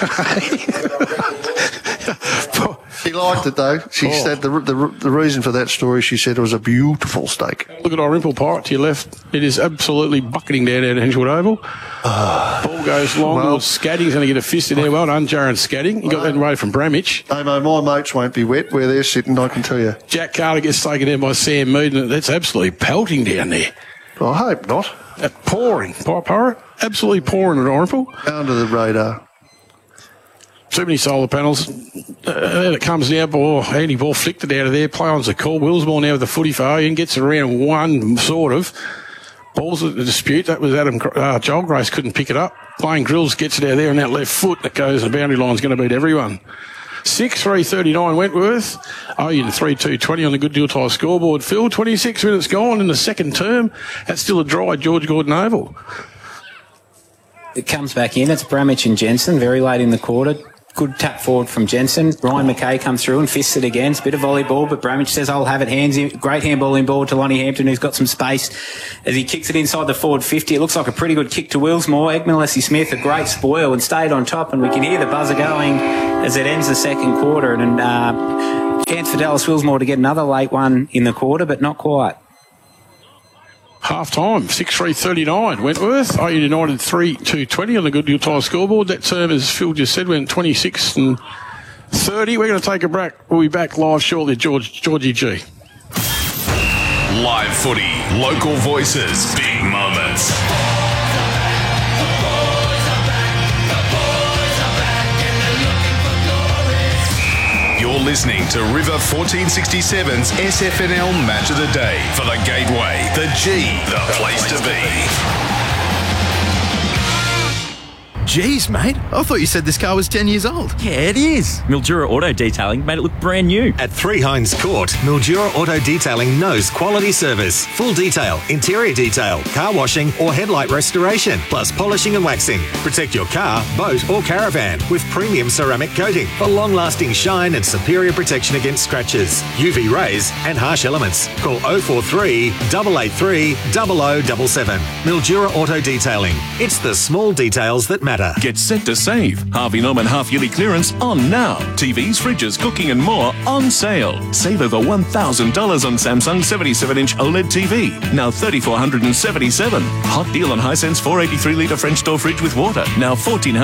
S7: She liked it though. She said the reason for that story, she said it was a beautiful steak.
S5: Look at our Rimple Pirate to your left. It is absolutely bucketing down at Henshwood Oval. Ball goes long. Well, Scatting's going to get a fist in there. Well done, Jaron Scatting. He got that away from Bramich.
S7: My mates won't be wet where they're sitting, I can tell you.
S5: Jack Carter gets taken down by Sam Mead, and that's absolutely pelting down there.
S7: I hope not.
S5: Pouring. Pirate. Absolutely pouring at Orimple.
S7: Under the radar.
S5: Too many solar panels. It comes now. Andy Ball flicked it out of there. Play on's a call. Willsmore now with the footy for Owen. Gets it around one, sort of. Ball's at the dispute. That was Adam. Joel Grace couldn't pick it up. Playing Grills gets it out of there, and that left foot that goes, the boundary line's going to beat everyone. 6-3-39 Wentworth. Owen 3-2-20 on the Good Deal Tie scoreboard. Phil, 26 minutes gone in the second term. That's still a dry George Gordon Oval.
S6: It comes back in. It's Bramich and Jensen very late in the quarter. Good tap forward from Jensen. Ryan McKay comes through and fists it again. It's a bit of volleyball, but Bramage says, I'll have it. Great handballing ball to Lonnie Hampton, who's got some space as he kicks it inside the forward 50. It looks like a pretty good kick to Willsmore. Egmont Leslie Smith, a great spoil, and stayed on top, and we can hear the buzzer going as it ends the second quarter. And chance for Dallas Willsmore to get another late one in the quarter, but not quite.
S5: Half time, 6-3-39. Wentworth, IU United 3-2-20 on the Goodyear Tyre scoreboard. That term, as Phil just said, went 26 and 30. We're going to take a break. We'll be back live shortly, Georgie G.
S4: Live footy, local voices, big moments. You're listening to River 1467's SFNL Match of the Day for the Gateway, the G, the place to be.
S8: Jeez, mate, I thought you said this car was 10 years old.
S9: Yeah, it is. Mildura Auto Detailing made it look brand new.
S10: At 3 Hines Court, Mildura Auto Detailing knows quality service, full detail, interior detail, car washing or headlight restoration, plus polishing and waxing. Protect your car, boat or caravan with premium ceramic coating for long-lasting shine and superior protection against scratches, UV rays and harsh elements. Call 043 883 0077. Mildura Auto Detailing. It's the small details that matter.
S11: Get set to save. Harvey Norman half-yearly clearance on now. TVs, fridges, cooking and more on sale. Save over $1,000 on Samsung 77-inch OLED TV. Now $3,477. Hot deal on Hisense 483-litre French door fridge with water. Now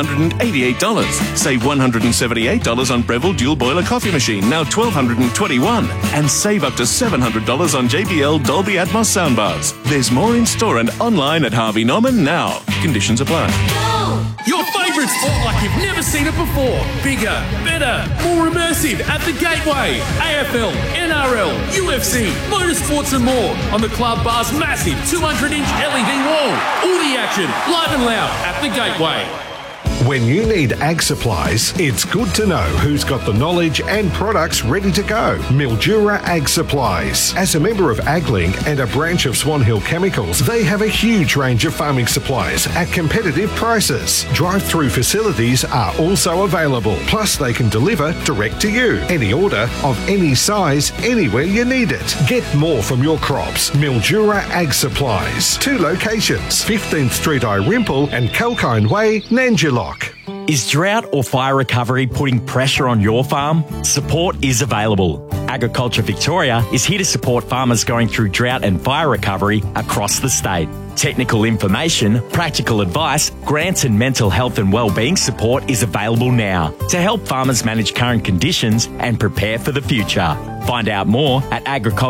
S11: $1,488. Save $178 on Breville dual boiler coffee machine. Now $1,221. And save up to $700 on JBL Dolby Atmos soundbars. There's more in store and online at Harvey Norman now. Conditions apply.
S1: Your favourite sport like you've never seen it before. Bigger, better, more immersive at the Gateway. AFL, NRL, UFC, motorsports and more on the Club Bar's massive 200-inch LED wall. All the action, live and loud at the Gateway.
S12: When you need ag supplies, it's good to know who's got the knowledge and products ready to go. Mildura Ag Supplies. As a member of AgLink and a branch of Swan Hill Chemicals, they have a huge range of farming supplies at competitive prices. Drive-through facilities are also available. Plus, they can deliver direct to you. Any order of any size, anywhere you need it. Get more from your crops. Mildura Ag Supplies. 2 locations, 15th Street Irimple and Kalkine Way, Nanjilock.
S9: Is drought or fire recovery putting pressure on your farm? Support is available. Agriculture Victoria is here to support farmers going through drought and fire recovery across the state. Technical information, practical advice, grants and mental health and wellbeing support is available now to help farmers manage current conditions and prepare for the future. Find out more at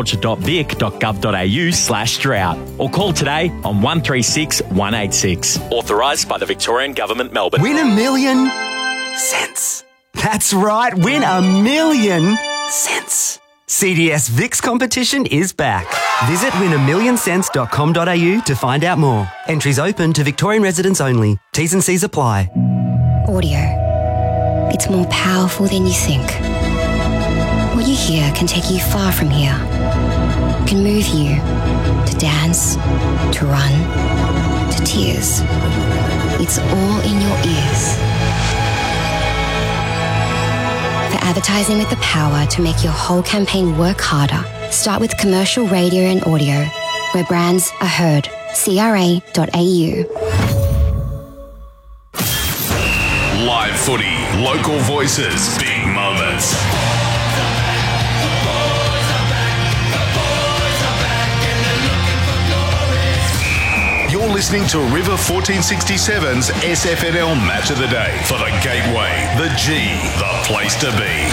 S9: agriculture.vic.gov.au/drought or call today on 136 186. Authorised by the Victorian Government, Melbourne.
S13: Win $1 million cents. That's right, win $1 million cents. CDS VIX competition is back. Visit win1millioncents.com.au to find out more. Entries open to Victorian residents only. T's and C's apply.
S14: Audio. It's more powerful than you think. What you hear can take you far from here. Can move you to dance, to run, to tears. It's all in your ears. For advertising with the power to make your whole campaign work harder, start with commercial radio and audio, where brands are heard. CRA.au.
S4: Live footy, local voices, big moments. You're listening to River 1467's SFNL Match of the Day for the Gateway, the G, the place to be.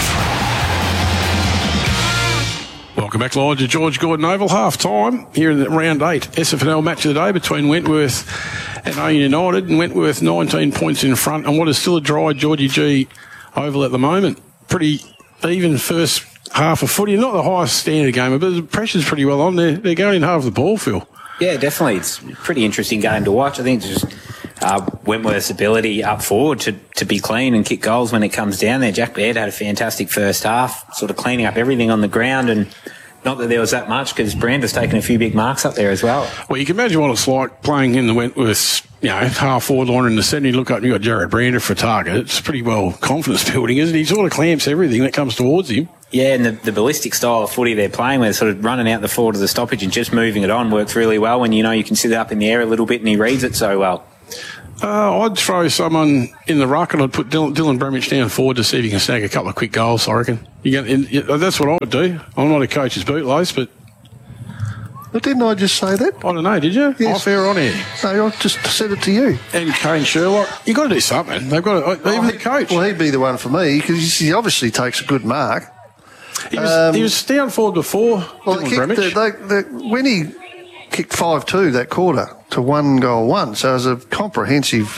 S5: Welcome back live to George Gordon Oval, half-time here in the round 8 SFNL Match of the Day between Wentworth and IU United. And Wentworth 19 points in front on what is still a dry Georgie G Oval at the moment. Pretty even first half of footy. Not the highest standard game, but the pressure's pretty well on. They're going in half the ball, Phil.
S6: Yeah, definitely. It's a pretty interesting game to watch. I think it's just Wentworth's ability up forward to be clean and kick goals when it comes down there. Jack Baird had a fantastic first half, sort of cleaning up everything on the ground, and Not that there was that much, because Brander's taken a few big marks up there as well.
S5: Well, you can imagine what it's like playing in the Wentworth, half forward line in the centre. You look up and you've got Jared Brander for target. It's pretty well confidence building, isn't it? He sort of clamps everything that comes towards him.
S6: Yeah, and the ballistic style of footy they're playing with, sort of running out the forward of the stoppage and just moving it on, works really well when you can sit up in the air a little bit and he reads it so well.
S5: I'd throw someone in the ruck and I'd put Dylan Bremich down forward to see if he can snag a couple of quick goals, I reckon. That's what I would do. I'm not a coach's bootlace, but...
S7: But didn't I just say that?
S5: I don't know, did you?
S7: Yes.
S5: Off air or on air?
S7: No, I just said it to you.
S5: And Kane Sherlock, you've got to do something. They've got to, even the coach.
S7: Well, he'd be the one for me, because he obviously takes a good mark.
S5: He was down forward before Dylan
S7: Bremich. When he kicked 5-2 that quarter to 1-1, so it was a comprehensive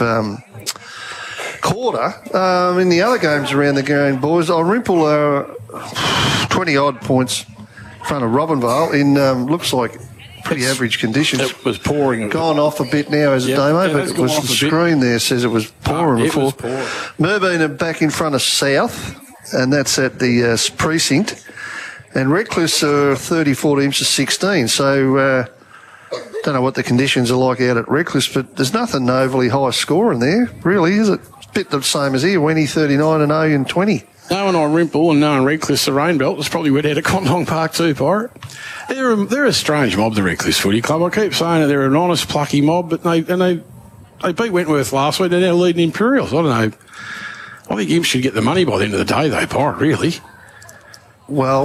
S7: quarter. In the other games around the game, boys, Dalrymple 20-odd points in front of Robinvale in looks like pretty average conditions.
S5: It was pouring.
S7: Gone off a bit now as a demo, but it was the screen there says it was pouring before.
S5: Was pouring.
S7: Merbean are back in front of South, and that's at the precinct. And Redcliffe are 34 teams to 16, so don't know what the conditions are like out at Redcliffe, but there's nothing overly high scoring there, really, is it? It's a bit the same as here, Wenny 39-0 and 20.
S5: Knowing Dalrymple and knowing Redcliffe's the rain belt, it's probably wet out at Condong Park too, Pirate. They're a strange mob, the Redcliffe Footy Club. I keep saying that they're an honest, plucky mob, but they beat Wentworth last week. They're now leading Imperials. I don't know. I think Imps should get the money by the end of the day, though, Pirate, really.
S7: Well,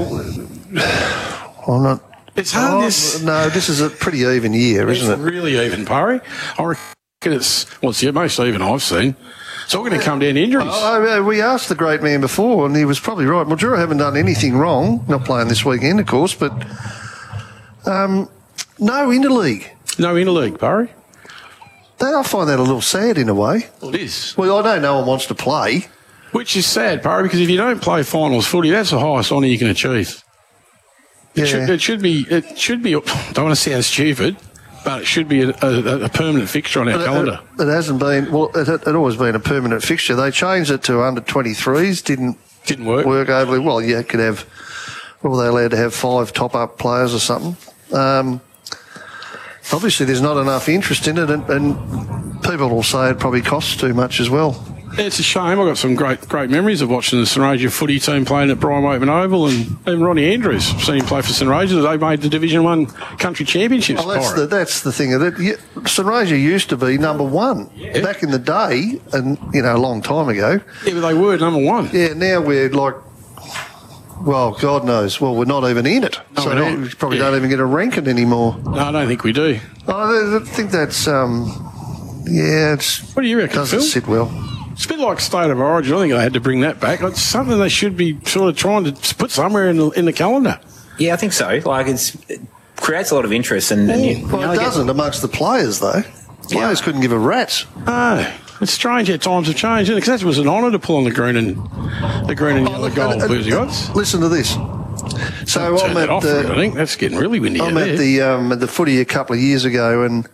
S7: I'm not...
S5: It's hard.
S7: No, this is a pretty even year, isn't it?
S5: It's really even, Parry. I reckon it's the most even I've seen. It's all going to come down to injuries.
S7: We asked the great man before, and he was probably right. Mildura haven't done anything wrong, not playing this weekend, of course, but no interleague.
S5: No interleague, Parry.
S7: I find that a little sad in a way.
S5: Well, it is.
S7: Well, I know no one wants to play.
S5: Which is sad, Parry, because if you don't play finals footy, that's the highest honour you can achieve.
S7: Yeah.
S5: It should be, I don't want to sound stupid, but it should be a permanent fixture on our calendar.
S7: It hasn't been, well, it had always been a permanent fixture. They changed it to under 23s, didn't work overly well. You could have, what were they allowed to have, 5 top-up players or something? Obviously, there's not enough interest in it, and people will say it probably costs too much as well.
S5: It's a shame. I've got some great memories of watching the St Rasia footy team playing at Brian Waitman Oval, and even Ronnie Andrews. I've seen him play for St Rasia. They made the Division 1 country championships.
S7: Well, that's the thing. St Rasia used to be number 1 back in the day, and a long time ago.
S5: Yeah, but they were number 1.
S7: Yeah, now we're like, well, God knows. Well, we're not even in it,
S5: no,
S7: so we probably don't even get a ranking anymore.
S5: No, I don't think we do.
S7: I think that's it's.
S5: What do you reckon,
S7: doesn't
S5: Phil?
S7: sit well.
S5: It's a bit like State of Origin. I think they had to bring that back. It's something they should be sort of trying to put somewhere in the calendar.
S6: Yeah, I think so. Like it creates a lot of interest, and
S7: it doesn't amongst the players though. Players couldn't give a rat's.
S5: No, it's strange how times have changed. Because that was an honour to pull on the green and yellow gold Boozy Odds.
S7: Listen to this. So I'm at
S5: I think that's getting really windy.
S7: I'm at the footy a couple of years ago, and.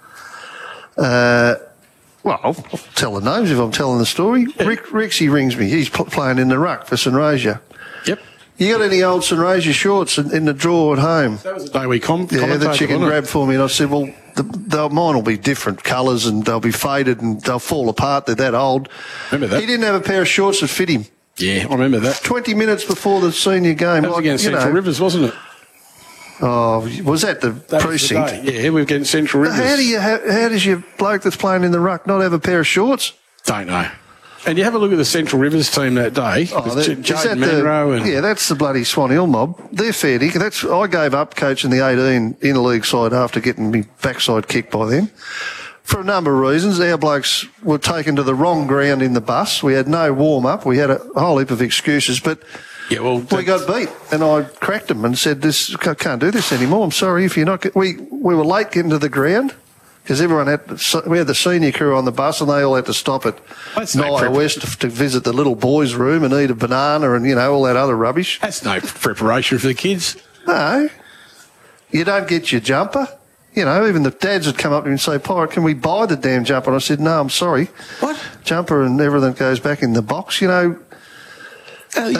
S7: Well, I'll tell the names if I'm telling the story. Yeah. Rixie rings me. He's playing in the ruck for St Rasia.
S5: Yep.
S7: You got any old St Rasia shorts in the drawer at home?
S5: That was the day we
S7: that you can grab for me. And I said, well, mine will be different colours and they'll be faded and they'll fall apart. They're that old.
S5: Remember that?
S7: He didn't have a pair of shorts that fit him.
S5: Yeah, I remember that.
S7: 20 minutes before the senior game.
S5: That was against Central Rivers, wasn't it?
S7: Oh, was that the precinct?
S5: Yeah, we're getting Central Rivers.
S7: How does your bloke that's playing in the ruck not have a pair of shorts?
S5: Don't know. And you have a look at the Central Rivers team that day. Jaden Manro and
S7: that's the bloody Swan Hill mob. They're fair dinkum. I gave up coaching the 18 interleague side after getting me backside kicked by them. For a number of reasons, our blokes were taken to the wrong ground in the bus. We had no warm-up. We had a whole heap of excuses, but...
S5: Yeah, well,
S7: we got beat, and I cracked them and said, "This can't do this anymore. I'm sorry if you're not." We were late getting to the ground because everyone we had the senior crew on the bus, and they all had to stop at Naya West to visit the little boys' room and eat a banana and all that other rubbish.
S5: That's no preparation for the kids.
S7: No, you don't get your jumper. Even the dads would come up to me and say, "Pirate, can we buy the damn jumper?" And I said, "No, I'm sorry.
S5: What
S7: jumper and everything goes back in the box."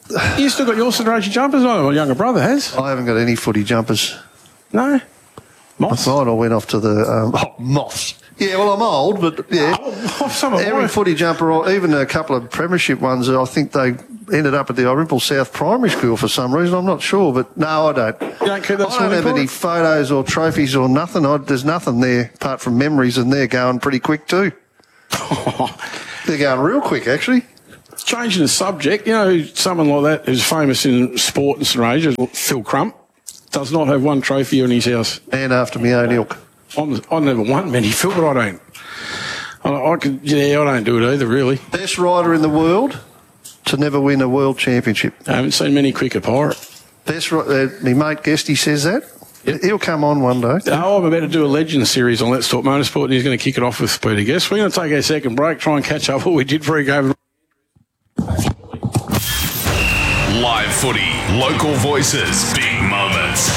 S5: You still got your St Roger jumpers on? My younger brother has.
S7: I haven't got any footy jumpers.
S5: No? Moss?
S7: I thought I went off to the... Moss. Yeah, well, I'm old, but yeah. Every footy jumper, or even a couple of premiership ones, I think they ended up at the Orimple South Primary School for some reason. I'm not sure, but no, I don't.
S5: You don't keep that
S7: I don't have any photos or trophies or nothing. There's nothing there apart from memories, and they're going pretty quick too. They're going real quick, actually.
S5: Changing the subject, you know, someone like that who's famous in sport in St Roger, Phil Crump, does not have one trophy in his house.
S7: And after my own ilk.
S5: I never won many, Phil, but I don't. I don't do it either, really.
S7: Best rider in the world to never win a world championship.
S5: I haven't seen many cricket pirate.
S7: Best, my mate Guesty says that. Yep. He'll come on one day.
S5: Oh, I'm about to do a Legends series on Let's Talk Motorsport, and he's going to kick it off with Peter Guest. We're going to take our second break, try and catch up what we did for a game.
S4: Live footy, local voices, big moments.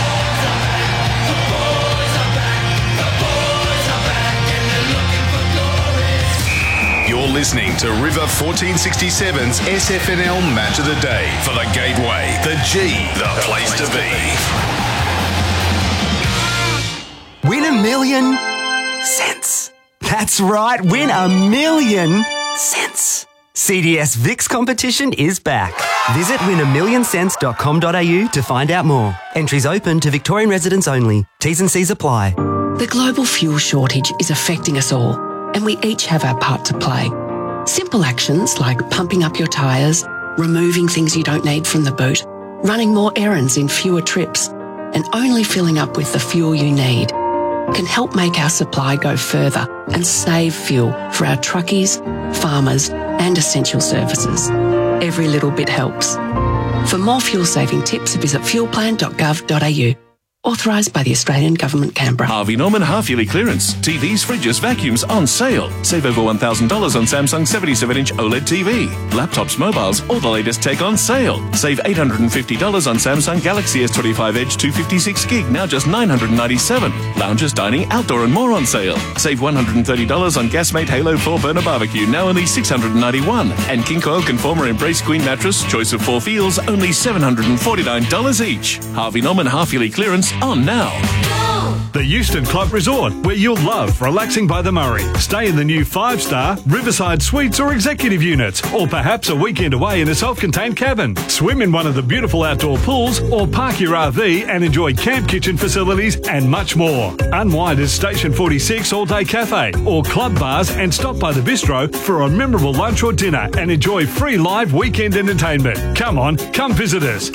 S4: You're listening to River 1467's SFNL Match of the Day for the Gateway, the G, the place to be.
S13: Win $1 million cents. That's right, win $1 million cents. CDS VIX competition is back. Visit win1millioncents.com.au to find out more. Entries open to Victorian residents only. T's and C's apply.
S15: The global fuel shortage is affecting us all, and we each have our part to play. Simple actions like pumping up your tyres, removing things you don't need from the boot, running more errands in fewer trips, and only filling up with the fuel you need can help make our supply go further and save fuel for our truckies, farmers, and essential services. Every little bit helps. For more fuel-saving tips, visit fuelplan.gov.au. Authorised by the Australian Government, Canberra.
S11: Harvey Norman half-yearly clearance. TVs, fridges, vacuums on sale. Save over $1,000 on Samsung 77-inch OLED TV. Laptops, mobiles, all the latest tech on sale. Save $850 on Samsung Galaxy S25 Edge 256 gig, now just $997. Lounges, dining, outdoor and more on sale. Save $130 on Gasmate Halo 4 burner barbecue, now only $691. And King Coil Conformer Embrace Queen mattress, choice of 4 feels, only $749 each. Harvey Norman half-yearly clearance on now.
S16: The Euston Club Resort, where you'll love relaxing by the Murray. Stay in the new 5-star Riverside Suites or executive units, or perhaps a weekend away in a self-contained cabin. Swim in one of the beautiful outdoor pools, or park your RV and enjoy camp kitchen facilities and much more. Unwind at Station 46 All-Day Cafe, or club bars, and stop by the bistro for a memorable lunch or dinner and enjoy free live weekend entertainment. Come on, come visit us.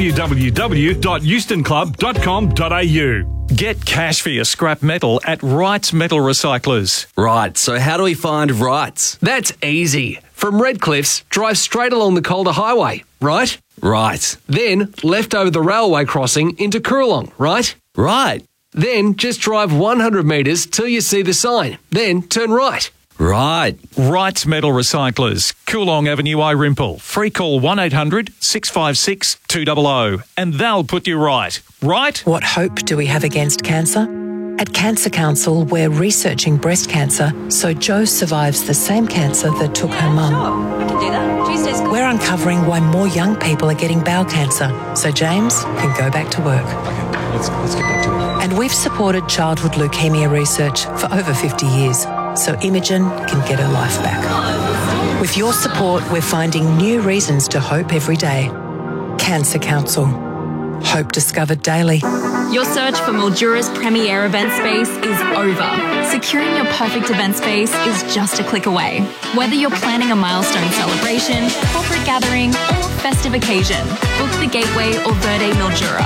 S16: www.eustonclub.com.au.
S17: Get cash for your scrap metal at Wrights Metal Recyclers.
S18: Right, so how do we find Wrights?
S19: That's easy. From Redcliffs, drive straight along the Calder Highway, right?
S18: Right.
S19: Then left over the railway crossing into Coorong, right?
S18: Right.
S19: Then just drive 100 metres till you see the sign. Then turn right.
S18: Right.
S17: Wrights Metal Recyclers, Coorong Avenue, Irimple. Free call 1800 656 200 and they'll put you right. Right?
S20: What hope do we have against cancer? At Cancer Council, we're researching breast cancer so Jo survives the same cancer that took her mum.
S21: Sure, we can do that. Tuesday's good.
S20: We're uncovering why more young people are getting bowel cancer so James can go back to work.
S22: Okay, let's get back to work.
S20: And we've supported childhood leukemia research for over 50 years so Imogen can get her life back. With your support, we're finding new reasons to hope every day. Cancer Council. Hope discovered daily.
S23: Your search for Mildura's premier event space is over. Securing your perfect event space is just a click away. Whether you're planning a milestone celebration, corporate gathering, or festive occasion, book the Gateway or Verde Mildura.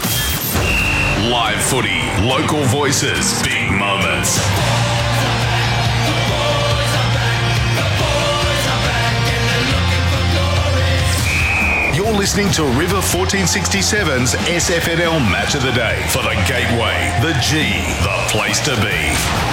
S4: Live footy, local voices, big moments. You're listening to River 1467's SFNL Match of the Day for the Gateway, the G, the place to be.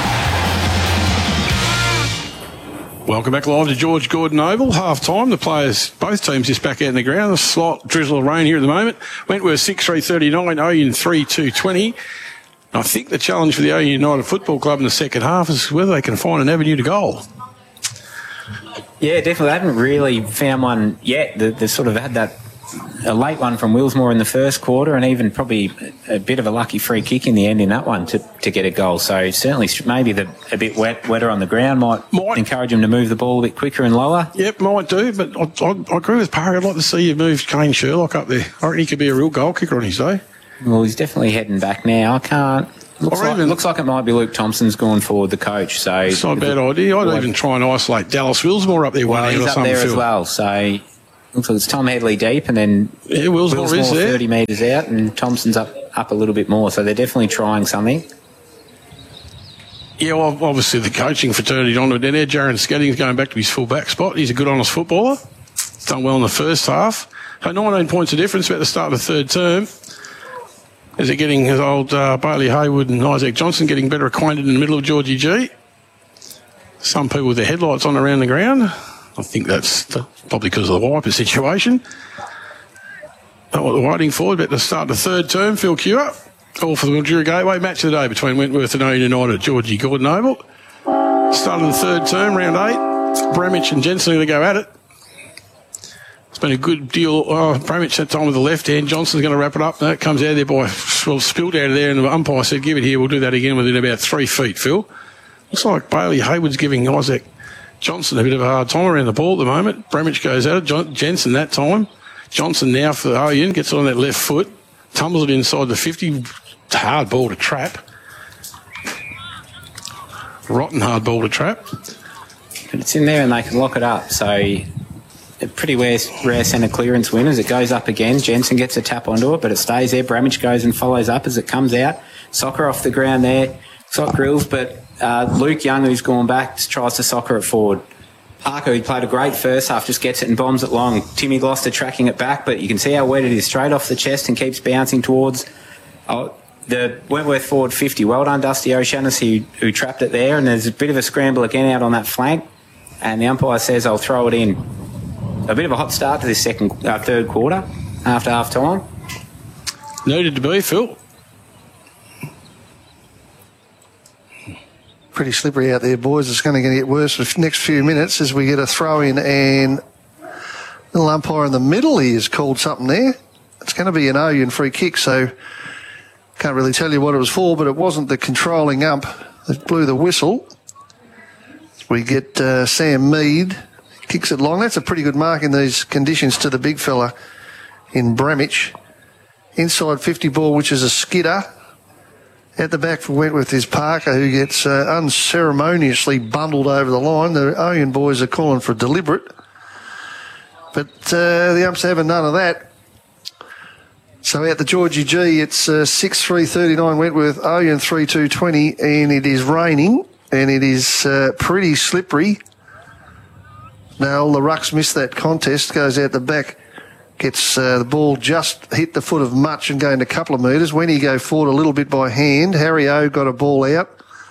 S5: Welcome back live to George Gordon Oval. Half-time, the players, both teams just back out in the ground. A slight drizzle of rain here at the moment. Wentworth 6-3-39, Oyen 3-2-20. I think the challenge for the Oyen United Football Club in the second half is whether they can find an avenue to goal.
S6: Yeah, definitely. They haven't really found one yet. They sort of had a late one from Willsmore in the first quarter, and even probably a bit of a lucky free kick in the end in that one to get a goal. So certainly maybe a bit wetter on the ground might encourage them to move the ball a bit quicker and lower.
S5: Yep, might do, but I agree with Parker. I'd like to see you move Kane Sherlock up there. I reckon he could be a real goal kicker on his day.
S6: Well, he's definitely heading back now. I can't... Looks like it might be Luke Thompson's going forward, the coach. So
S5: it's not a bad idea. I'd even try and isolate Dallas Willsmore up there.
S6: Well, he's up there as well. So looks like it's Tom Headley deep, and then
S5: Willsmore is there
S6: 30 metres out, and Thompson's up a little bit more. So they're definitely trying something.
S5: Yeah, well, obviously the coaching fraternity on it down there. Jaron Skedding's going back to his full-back spot. He's a good, honest footballer. Done well in the first half. So 19 points of difference about the start of the third term. Is it getting his old Bailey Haywood and Isaac Johnson getting better acquainted in the middle of Georgie G? Some people with their headlights on around the ground. I think that's probably because of the wiper situation. Not what they're waiting for, about to start the third term. Phil Cure, all for the Mildura Gateway. Match of the day between Wentworth and Owen United, Georgie Gordon Oval. Start of the third term, round 8. Bramich and Jensen are going to go at it. It's been a good deal. Bramich that time with the left hand. Johnson's going to wrap it up. That comes out of there spilled out of there, and the umpire said, give it here. We'll do that again within about 3 feet, Phil. Looks like Bailey Haywood's giving Isaac Johnson a bit of a hard time around the ball at the moment. Bramich goes at it. Jensen that time. Johnson now for the Oyen. Gets it on that left foot. Tumbles it inside the 50. Hard ball to trap. Rotten hard ball to trap.
S6: But it's in there and they can lock it up. So a pretty rare centre clearance win as it goes up again. Jensen gets a tap onto it, but it stays there. Bramich goes and follows up as it comes out. Soccer off the ground there. Sock Grills, but Luke Young, who's gone back, tries to soccer it forward. Parker, who played a great first half, just gets it and bombs it long. Timmy Gloucester tracking it back, but you can see how wet it is. Straight off the chest and keeps bouncing towards the Wentworth forward 50. Well done, Dusty O'Shaughnessy, who trapped it there. And there's a bit of a scramble again out on that flank. And the umpire says, I'll throw it in. A bit of a hot start to this third quarter after half time.
S5: Needed to be, Phil.
S7: Pretty slippery out there, boys. It's going to get worse for the next few minutes as we get a throw in, and little umpire in the middle here has called something there. It's going to be an Oyen free kick, so can't really tell you what it was for, but it wasn't the controlling ump that blew the whistle. We get Sam Mead, kicks it long. That's a pretty good mark in these conditions to the big fella in Bramich. Inside 50 ball, which is a skidder. At the back for Wentworth is Parker, who gets unceremoniously bundled over the line. The Oyen boys are calling for deliberate. But the umps having none of that. So out the Georgie G, it's 6-3-39 Wentworth, Oyen 3-2-20, and it is raining, and it is pretty slippery. Now, the Rucks missed that contest, goes out the back. Gets the ball just hit the foot of Much and gained a couple of metres. When he go forward a little bit by hand, Harry O got a ball out.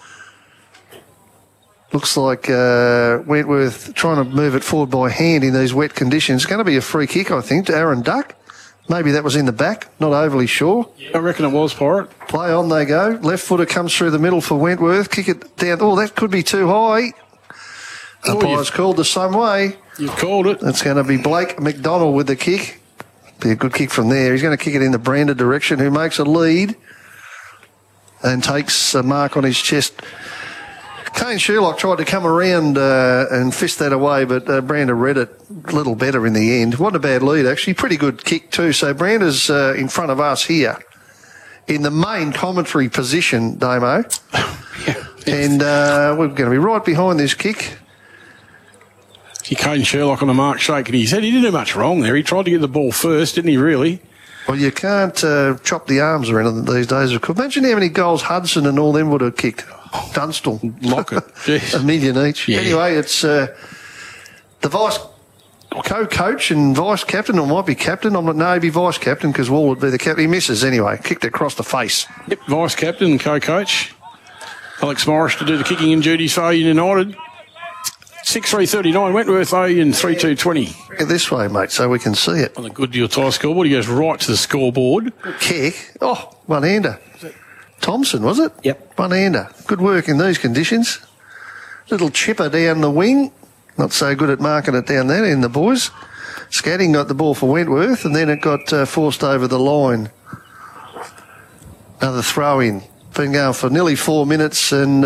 S7: Looks like Wentworth trying to move it forward by hand in these wet conditions. It's going to be a free kick, I think, to Aaron Duck. Maybe that was in the back, not overly sure.
S5: I reckon it was, Pirate.
S7: Play on they go. Left footer comes through the middle for Wentworth. Kick it down. Oh, that could be too high. Umpire's called the same way.
S5: You've called it.
S7: It's going to be Blake McDonald with the kick. Be a good kick from there. He's going to kick it in the Brander direction, who makes a lead and takes a mark on his chest. Kane Sherlock tried to come around and fist that away, but Brander read it a little better in the end. Wasn't a bad lead, actually. Pretty good kick too. So Brander's in front of us here in the main commentary position, Damo. And we're going to be right behind this kick.
S5: Kane Sherlock on the mark shaking his head. He didn't do much wrong there. He tried to get the ball first, didn't he, really?
S7: Well, you can't chop the arms around these days. Imagine how many goals Hudson and all them would have kicked. Dunstall.
S5: Lockett.
S7: $1 million each. Yeah. Anyway, it's the vice co-coach and vice-captain, or might be captain. I'm not, no, he'd be vice-captain because Wall would be the captain. He misses anyway. Kicked it across the face.
S5: Yep, vice-captain and co-coach. Alex Morris to do the kicking in duties for Oyen United. 6-3-39 Wentworth, Oyen 3-2-20.
S7: Look at this way, mate, so we can see it.
S5: On the Good Deal Tyre scoreboard, he goes right to the scoreboard.
S7: Kick. Oh, one-hander. Thompson, was it?
S6: Yep.
S7: One-hander. Good work in these conditions. Little chipper down the wing. not so good at marking it down that end, the boys. Scatting got the ball for Wentworth, and then it got forced over the line. Another throw-in. Been going for nearly 4 minutes, and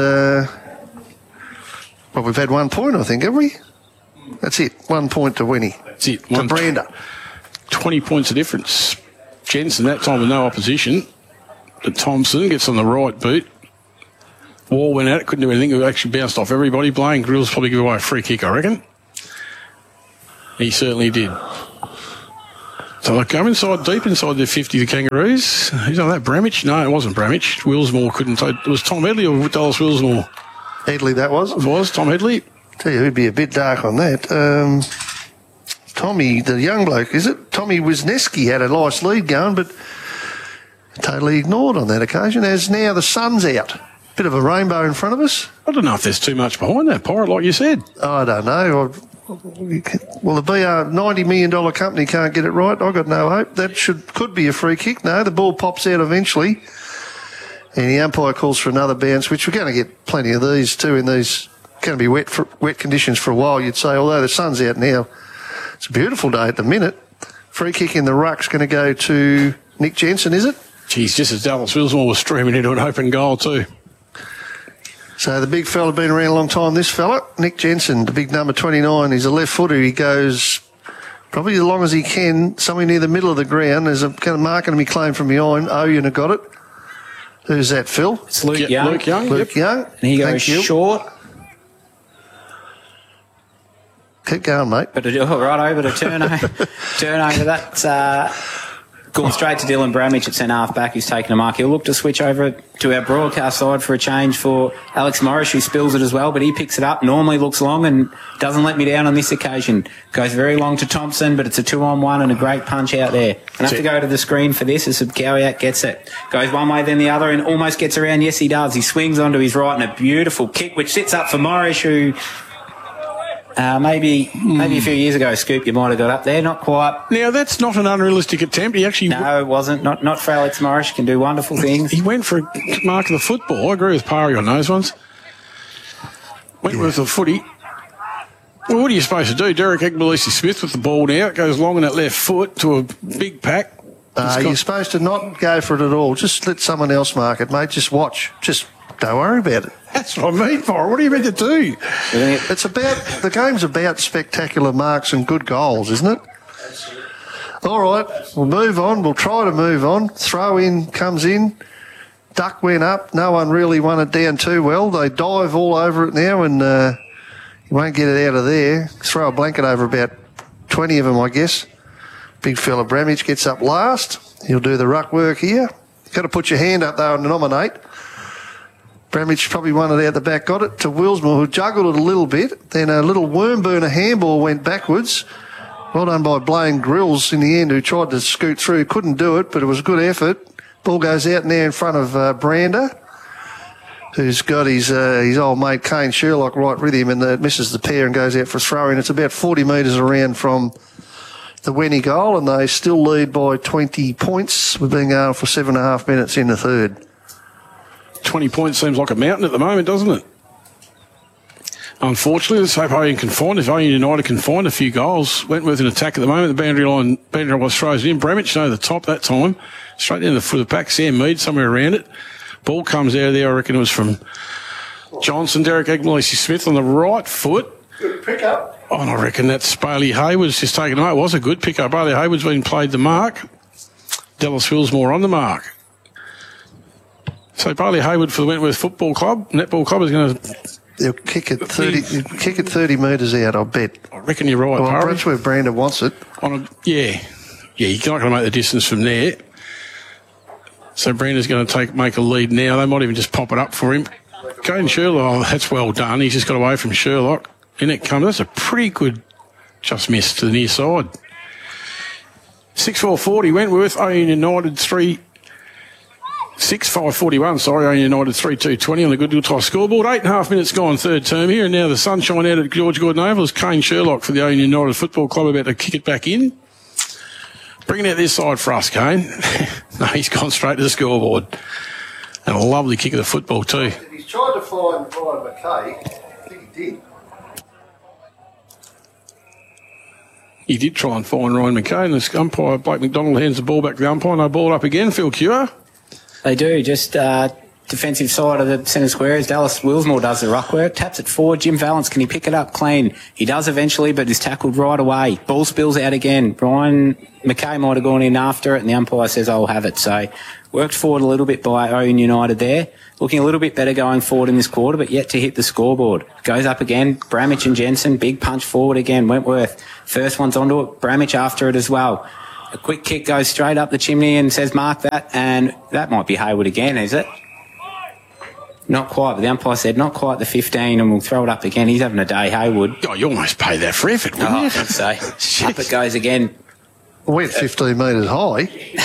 S7: we've had 1 point, I think, have we? That's it. 1 point to Winnie.
S5: That's it.
S7: To Brander.
S5: 20 points of difference. Jensen, that time with no opposition. To Thompson, gets on the right boot. Wall went out, couldn't do anything. It actually bounced off everybody. Blaine Grills probably give away a free kick, I reckon. He certainly did. So they go inside, deep inside their 50, the Kangaroos. Who's on that? Bramich? No, it wasn't Bramich. Willsmore couldn't. It was Tom Headley or Dallas Willsmore?
S7: Headley, that was?
S5: It was, Tom Headley.
S7: Tell you, he'd be a bit dark on that. Tommy, the young bloke, is it? Tommy Wisniewski had a nice lead going, but totally ignored on that occasion, as now the sun's out. Bit of a rainbow in front of us.
S5: I don't know if there's too much behind that, Pirate, like you said.
S7: I don't know. Well, the BR $90 million company can't get it right. I've got no hope. That could be a free kick. No, the ball pops out eventually. And the umpire calls for another bounce, which we're going to get plenty of these too in these going to be wet conditions for a while, you'd say, although the sun's out now. It's a beautiful day at the minute. Free kick in the ruck's going to go to Nick Jensen, is it?
S5: Geez, just as Dallas Willsmore was streaming into an open goal too.
S7: So the big fella been around a long time, this fella, Nick Jensen, the big number 29. He's a left footer. He goes probably as long as he can, somewhere near the middle of the ground. There's a kind of marking to be claimed from behind. Owen have got it. Who's that, Phil?
S6: It's Luke Young.
S7: Luke Young. Luke Young.
S6: And he goes short.
S7: Keep going, mate.
S6: But right over to turnover. That's going straight to Dylan Bramich at centre half back, who's taken a mark. He'll look to switch over to our broadcast side for a change for Alex Morris, who spills it as well, but he picks it up, normally looks long and doesn't let me down on this occasion. Goes very long to Thompson, but it's a 2-on-1 and a great punch out there. I have to go to the screen for this as Subcowiak gets it. Goes one way, then the other, and almost gets around. Yes, he does. He swings onto his right and a beautiful kick, which sits up for Morris, who... maybe a few years ago, Scoop, you might have got up there. Not quite.
S5: Now, that's not an unrealistic attempt. He actually...
S6: No, it wasn't. Not for Alex Morris. He can do wonderful things.
S5: He went for a mark of the football. I agree with Parry on those ones. Went with the footy. Well, what are you supposed to do? Derek Egbalisi-Smith with the ball now. Goes long on that left foot to a big pack.
S7: You're supposed to not go for it at all. Just let someone else mark it, mate. Just watch. Just don't worry about it.
S5: That's what I mean, for. What are you meant to do?
S7: It's about the game's about spectacular marks and good goals, isn't it? All right, we'll move on. We'll try to move on. Throw in comes in. Duck went up. No one really won it down too well. They dive all over it now, and you won't get it out of there. Throw a blanket over about 20 of them, I guess. Big fella Bramich gets up last. He'll do the ruck work here. You've got to put your hand up though and nominate. Bramich probably won it out the back, got it to Willsmore, who juggled it a little bit. Then a little worm burner handball went backwards. Well done by Blaine Grills in the end, who tried to scoot through. Couldn't do it, but it was a good effort. Ball goes out now in front of Brander, who's got his old mate Kane Sherlock right with him, and it misses the pair and goes out for a throw-in. It's about 40 metres around from the Wenny goal, and they still lead by 20 points. We've been going for 7.5 minutes in the third.
S5: 20 points seems like a mountain at the moment, doesn't it? Unfortunately, let's hope Owen can find. If Owen United can find a few goals. Wentworth in attack at the moment. The boundary line was throws in. Bramich no the top that time. Straight in the foot of the pack. Sam Mead somewhere around it. Ball comes out of there. I reckon it was from Johnson. Derek Egbalisi-Smith on the right foot.
S7: Good pick up.
S5: Oh, and I reckon that's Bailey Hayward's just taken away. It was a good pick up. Bailey Hayward's been played the mark. Dallas Willsmore on the mark. So Bailey Hayward for the Wentworth Football Club, Netball Club is going to...
S7: They'll kick it 30 metres out, I bet.
S5: I reckon you're right,
S7: well, that's where Brander wants it.
S5: Yeah, you're not going to make the distance from there. So Brander's going to make a lead now. They might even just pop it up for him. Caden Sherlock, that's well done. He's just got away from Sherlock. In it comes. That's a pretty good just miss to the near side. 6-4-40, Wentworth, Owen United 3... 6-5-41, Owen United 3-2-20 on the Goodwill Toss scoreboard. 8.5 minutes gone, third term here, and now the sunshine out at George Gordon Oval is Kane Sherlock for the Owen United Football Club about to kick it back in. Bringing out this side for us, Kane. No, he's gone straight to the scoreboard. And a lovely kick of the football too.
S7: He's tried to find Brian McKay. I think he did.
S5: He did try and find Ryan McKay, and the umpire, Blake McDonald, hands the ball back to the umpire, and they ball it up again. Phil Cure.
S6: They do. Just defensive side of the centre square as Dallas Willsmore does the ruck work. Taps it forward. Jim Valance, can he pick it up clean? He does eventually, but is tackled right away. Ball spills out again. Ryan McKay might have gone in after it, and the umpire says, I'll have it. So worked forward a little bit by Owen United there. Looking a little bit better going forward in this quarter, but yet to hit the scoreboard. Goes up again. Bramich and Jensen, big punch forward again. Wentworth, first one's onto it. Bramich after it as well. A quick kick goes straight up the chimney and says, mark that, and that might be Hayward again, is it? Not quite, but the umpire said not quite the 15, and we'll throw it up again. He's having a day, Hayward.
S5: Oh, you almost pay that for effort, wouldn't you?
S6: I think so. Up it goes again.
S7: Went 15 metres high.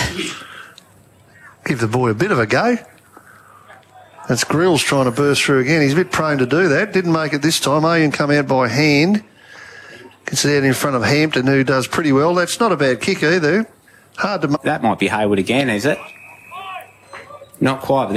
S7: Give the boy a bit of a go. That's Grills trying to burst through again. He's a bit prone to do that. Didn't make it this time. Ian come out by hand. Gets it out in front of Hampton, who does pretty well. That's not a bad kick either. Hard to...
S6: That might be Hayward again, is it? Not quite, but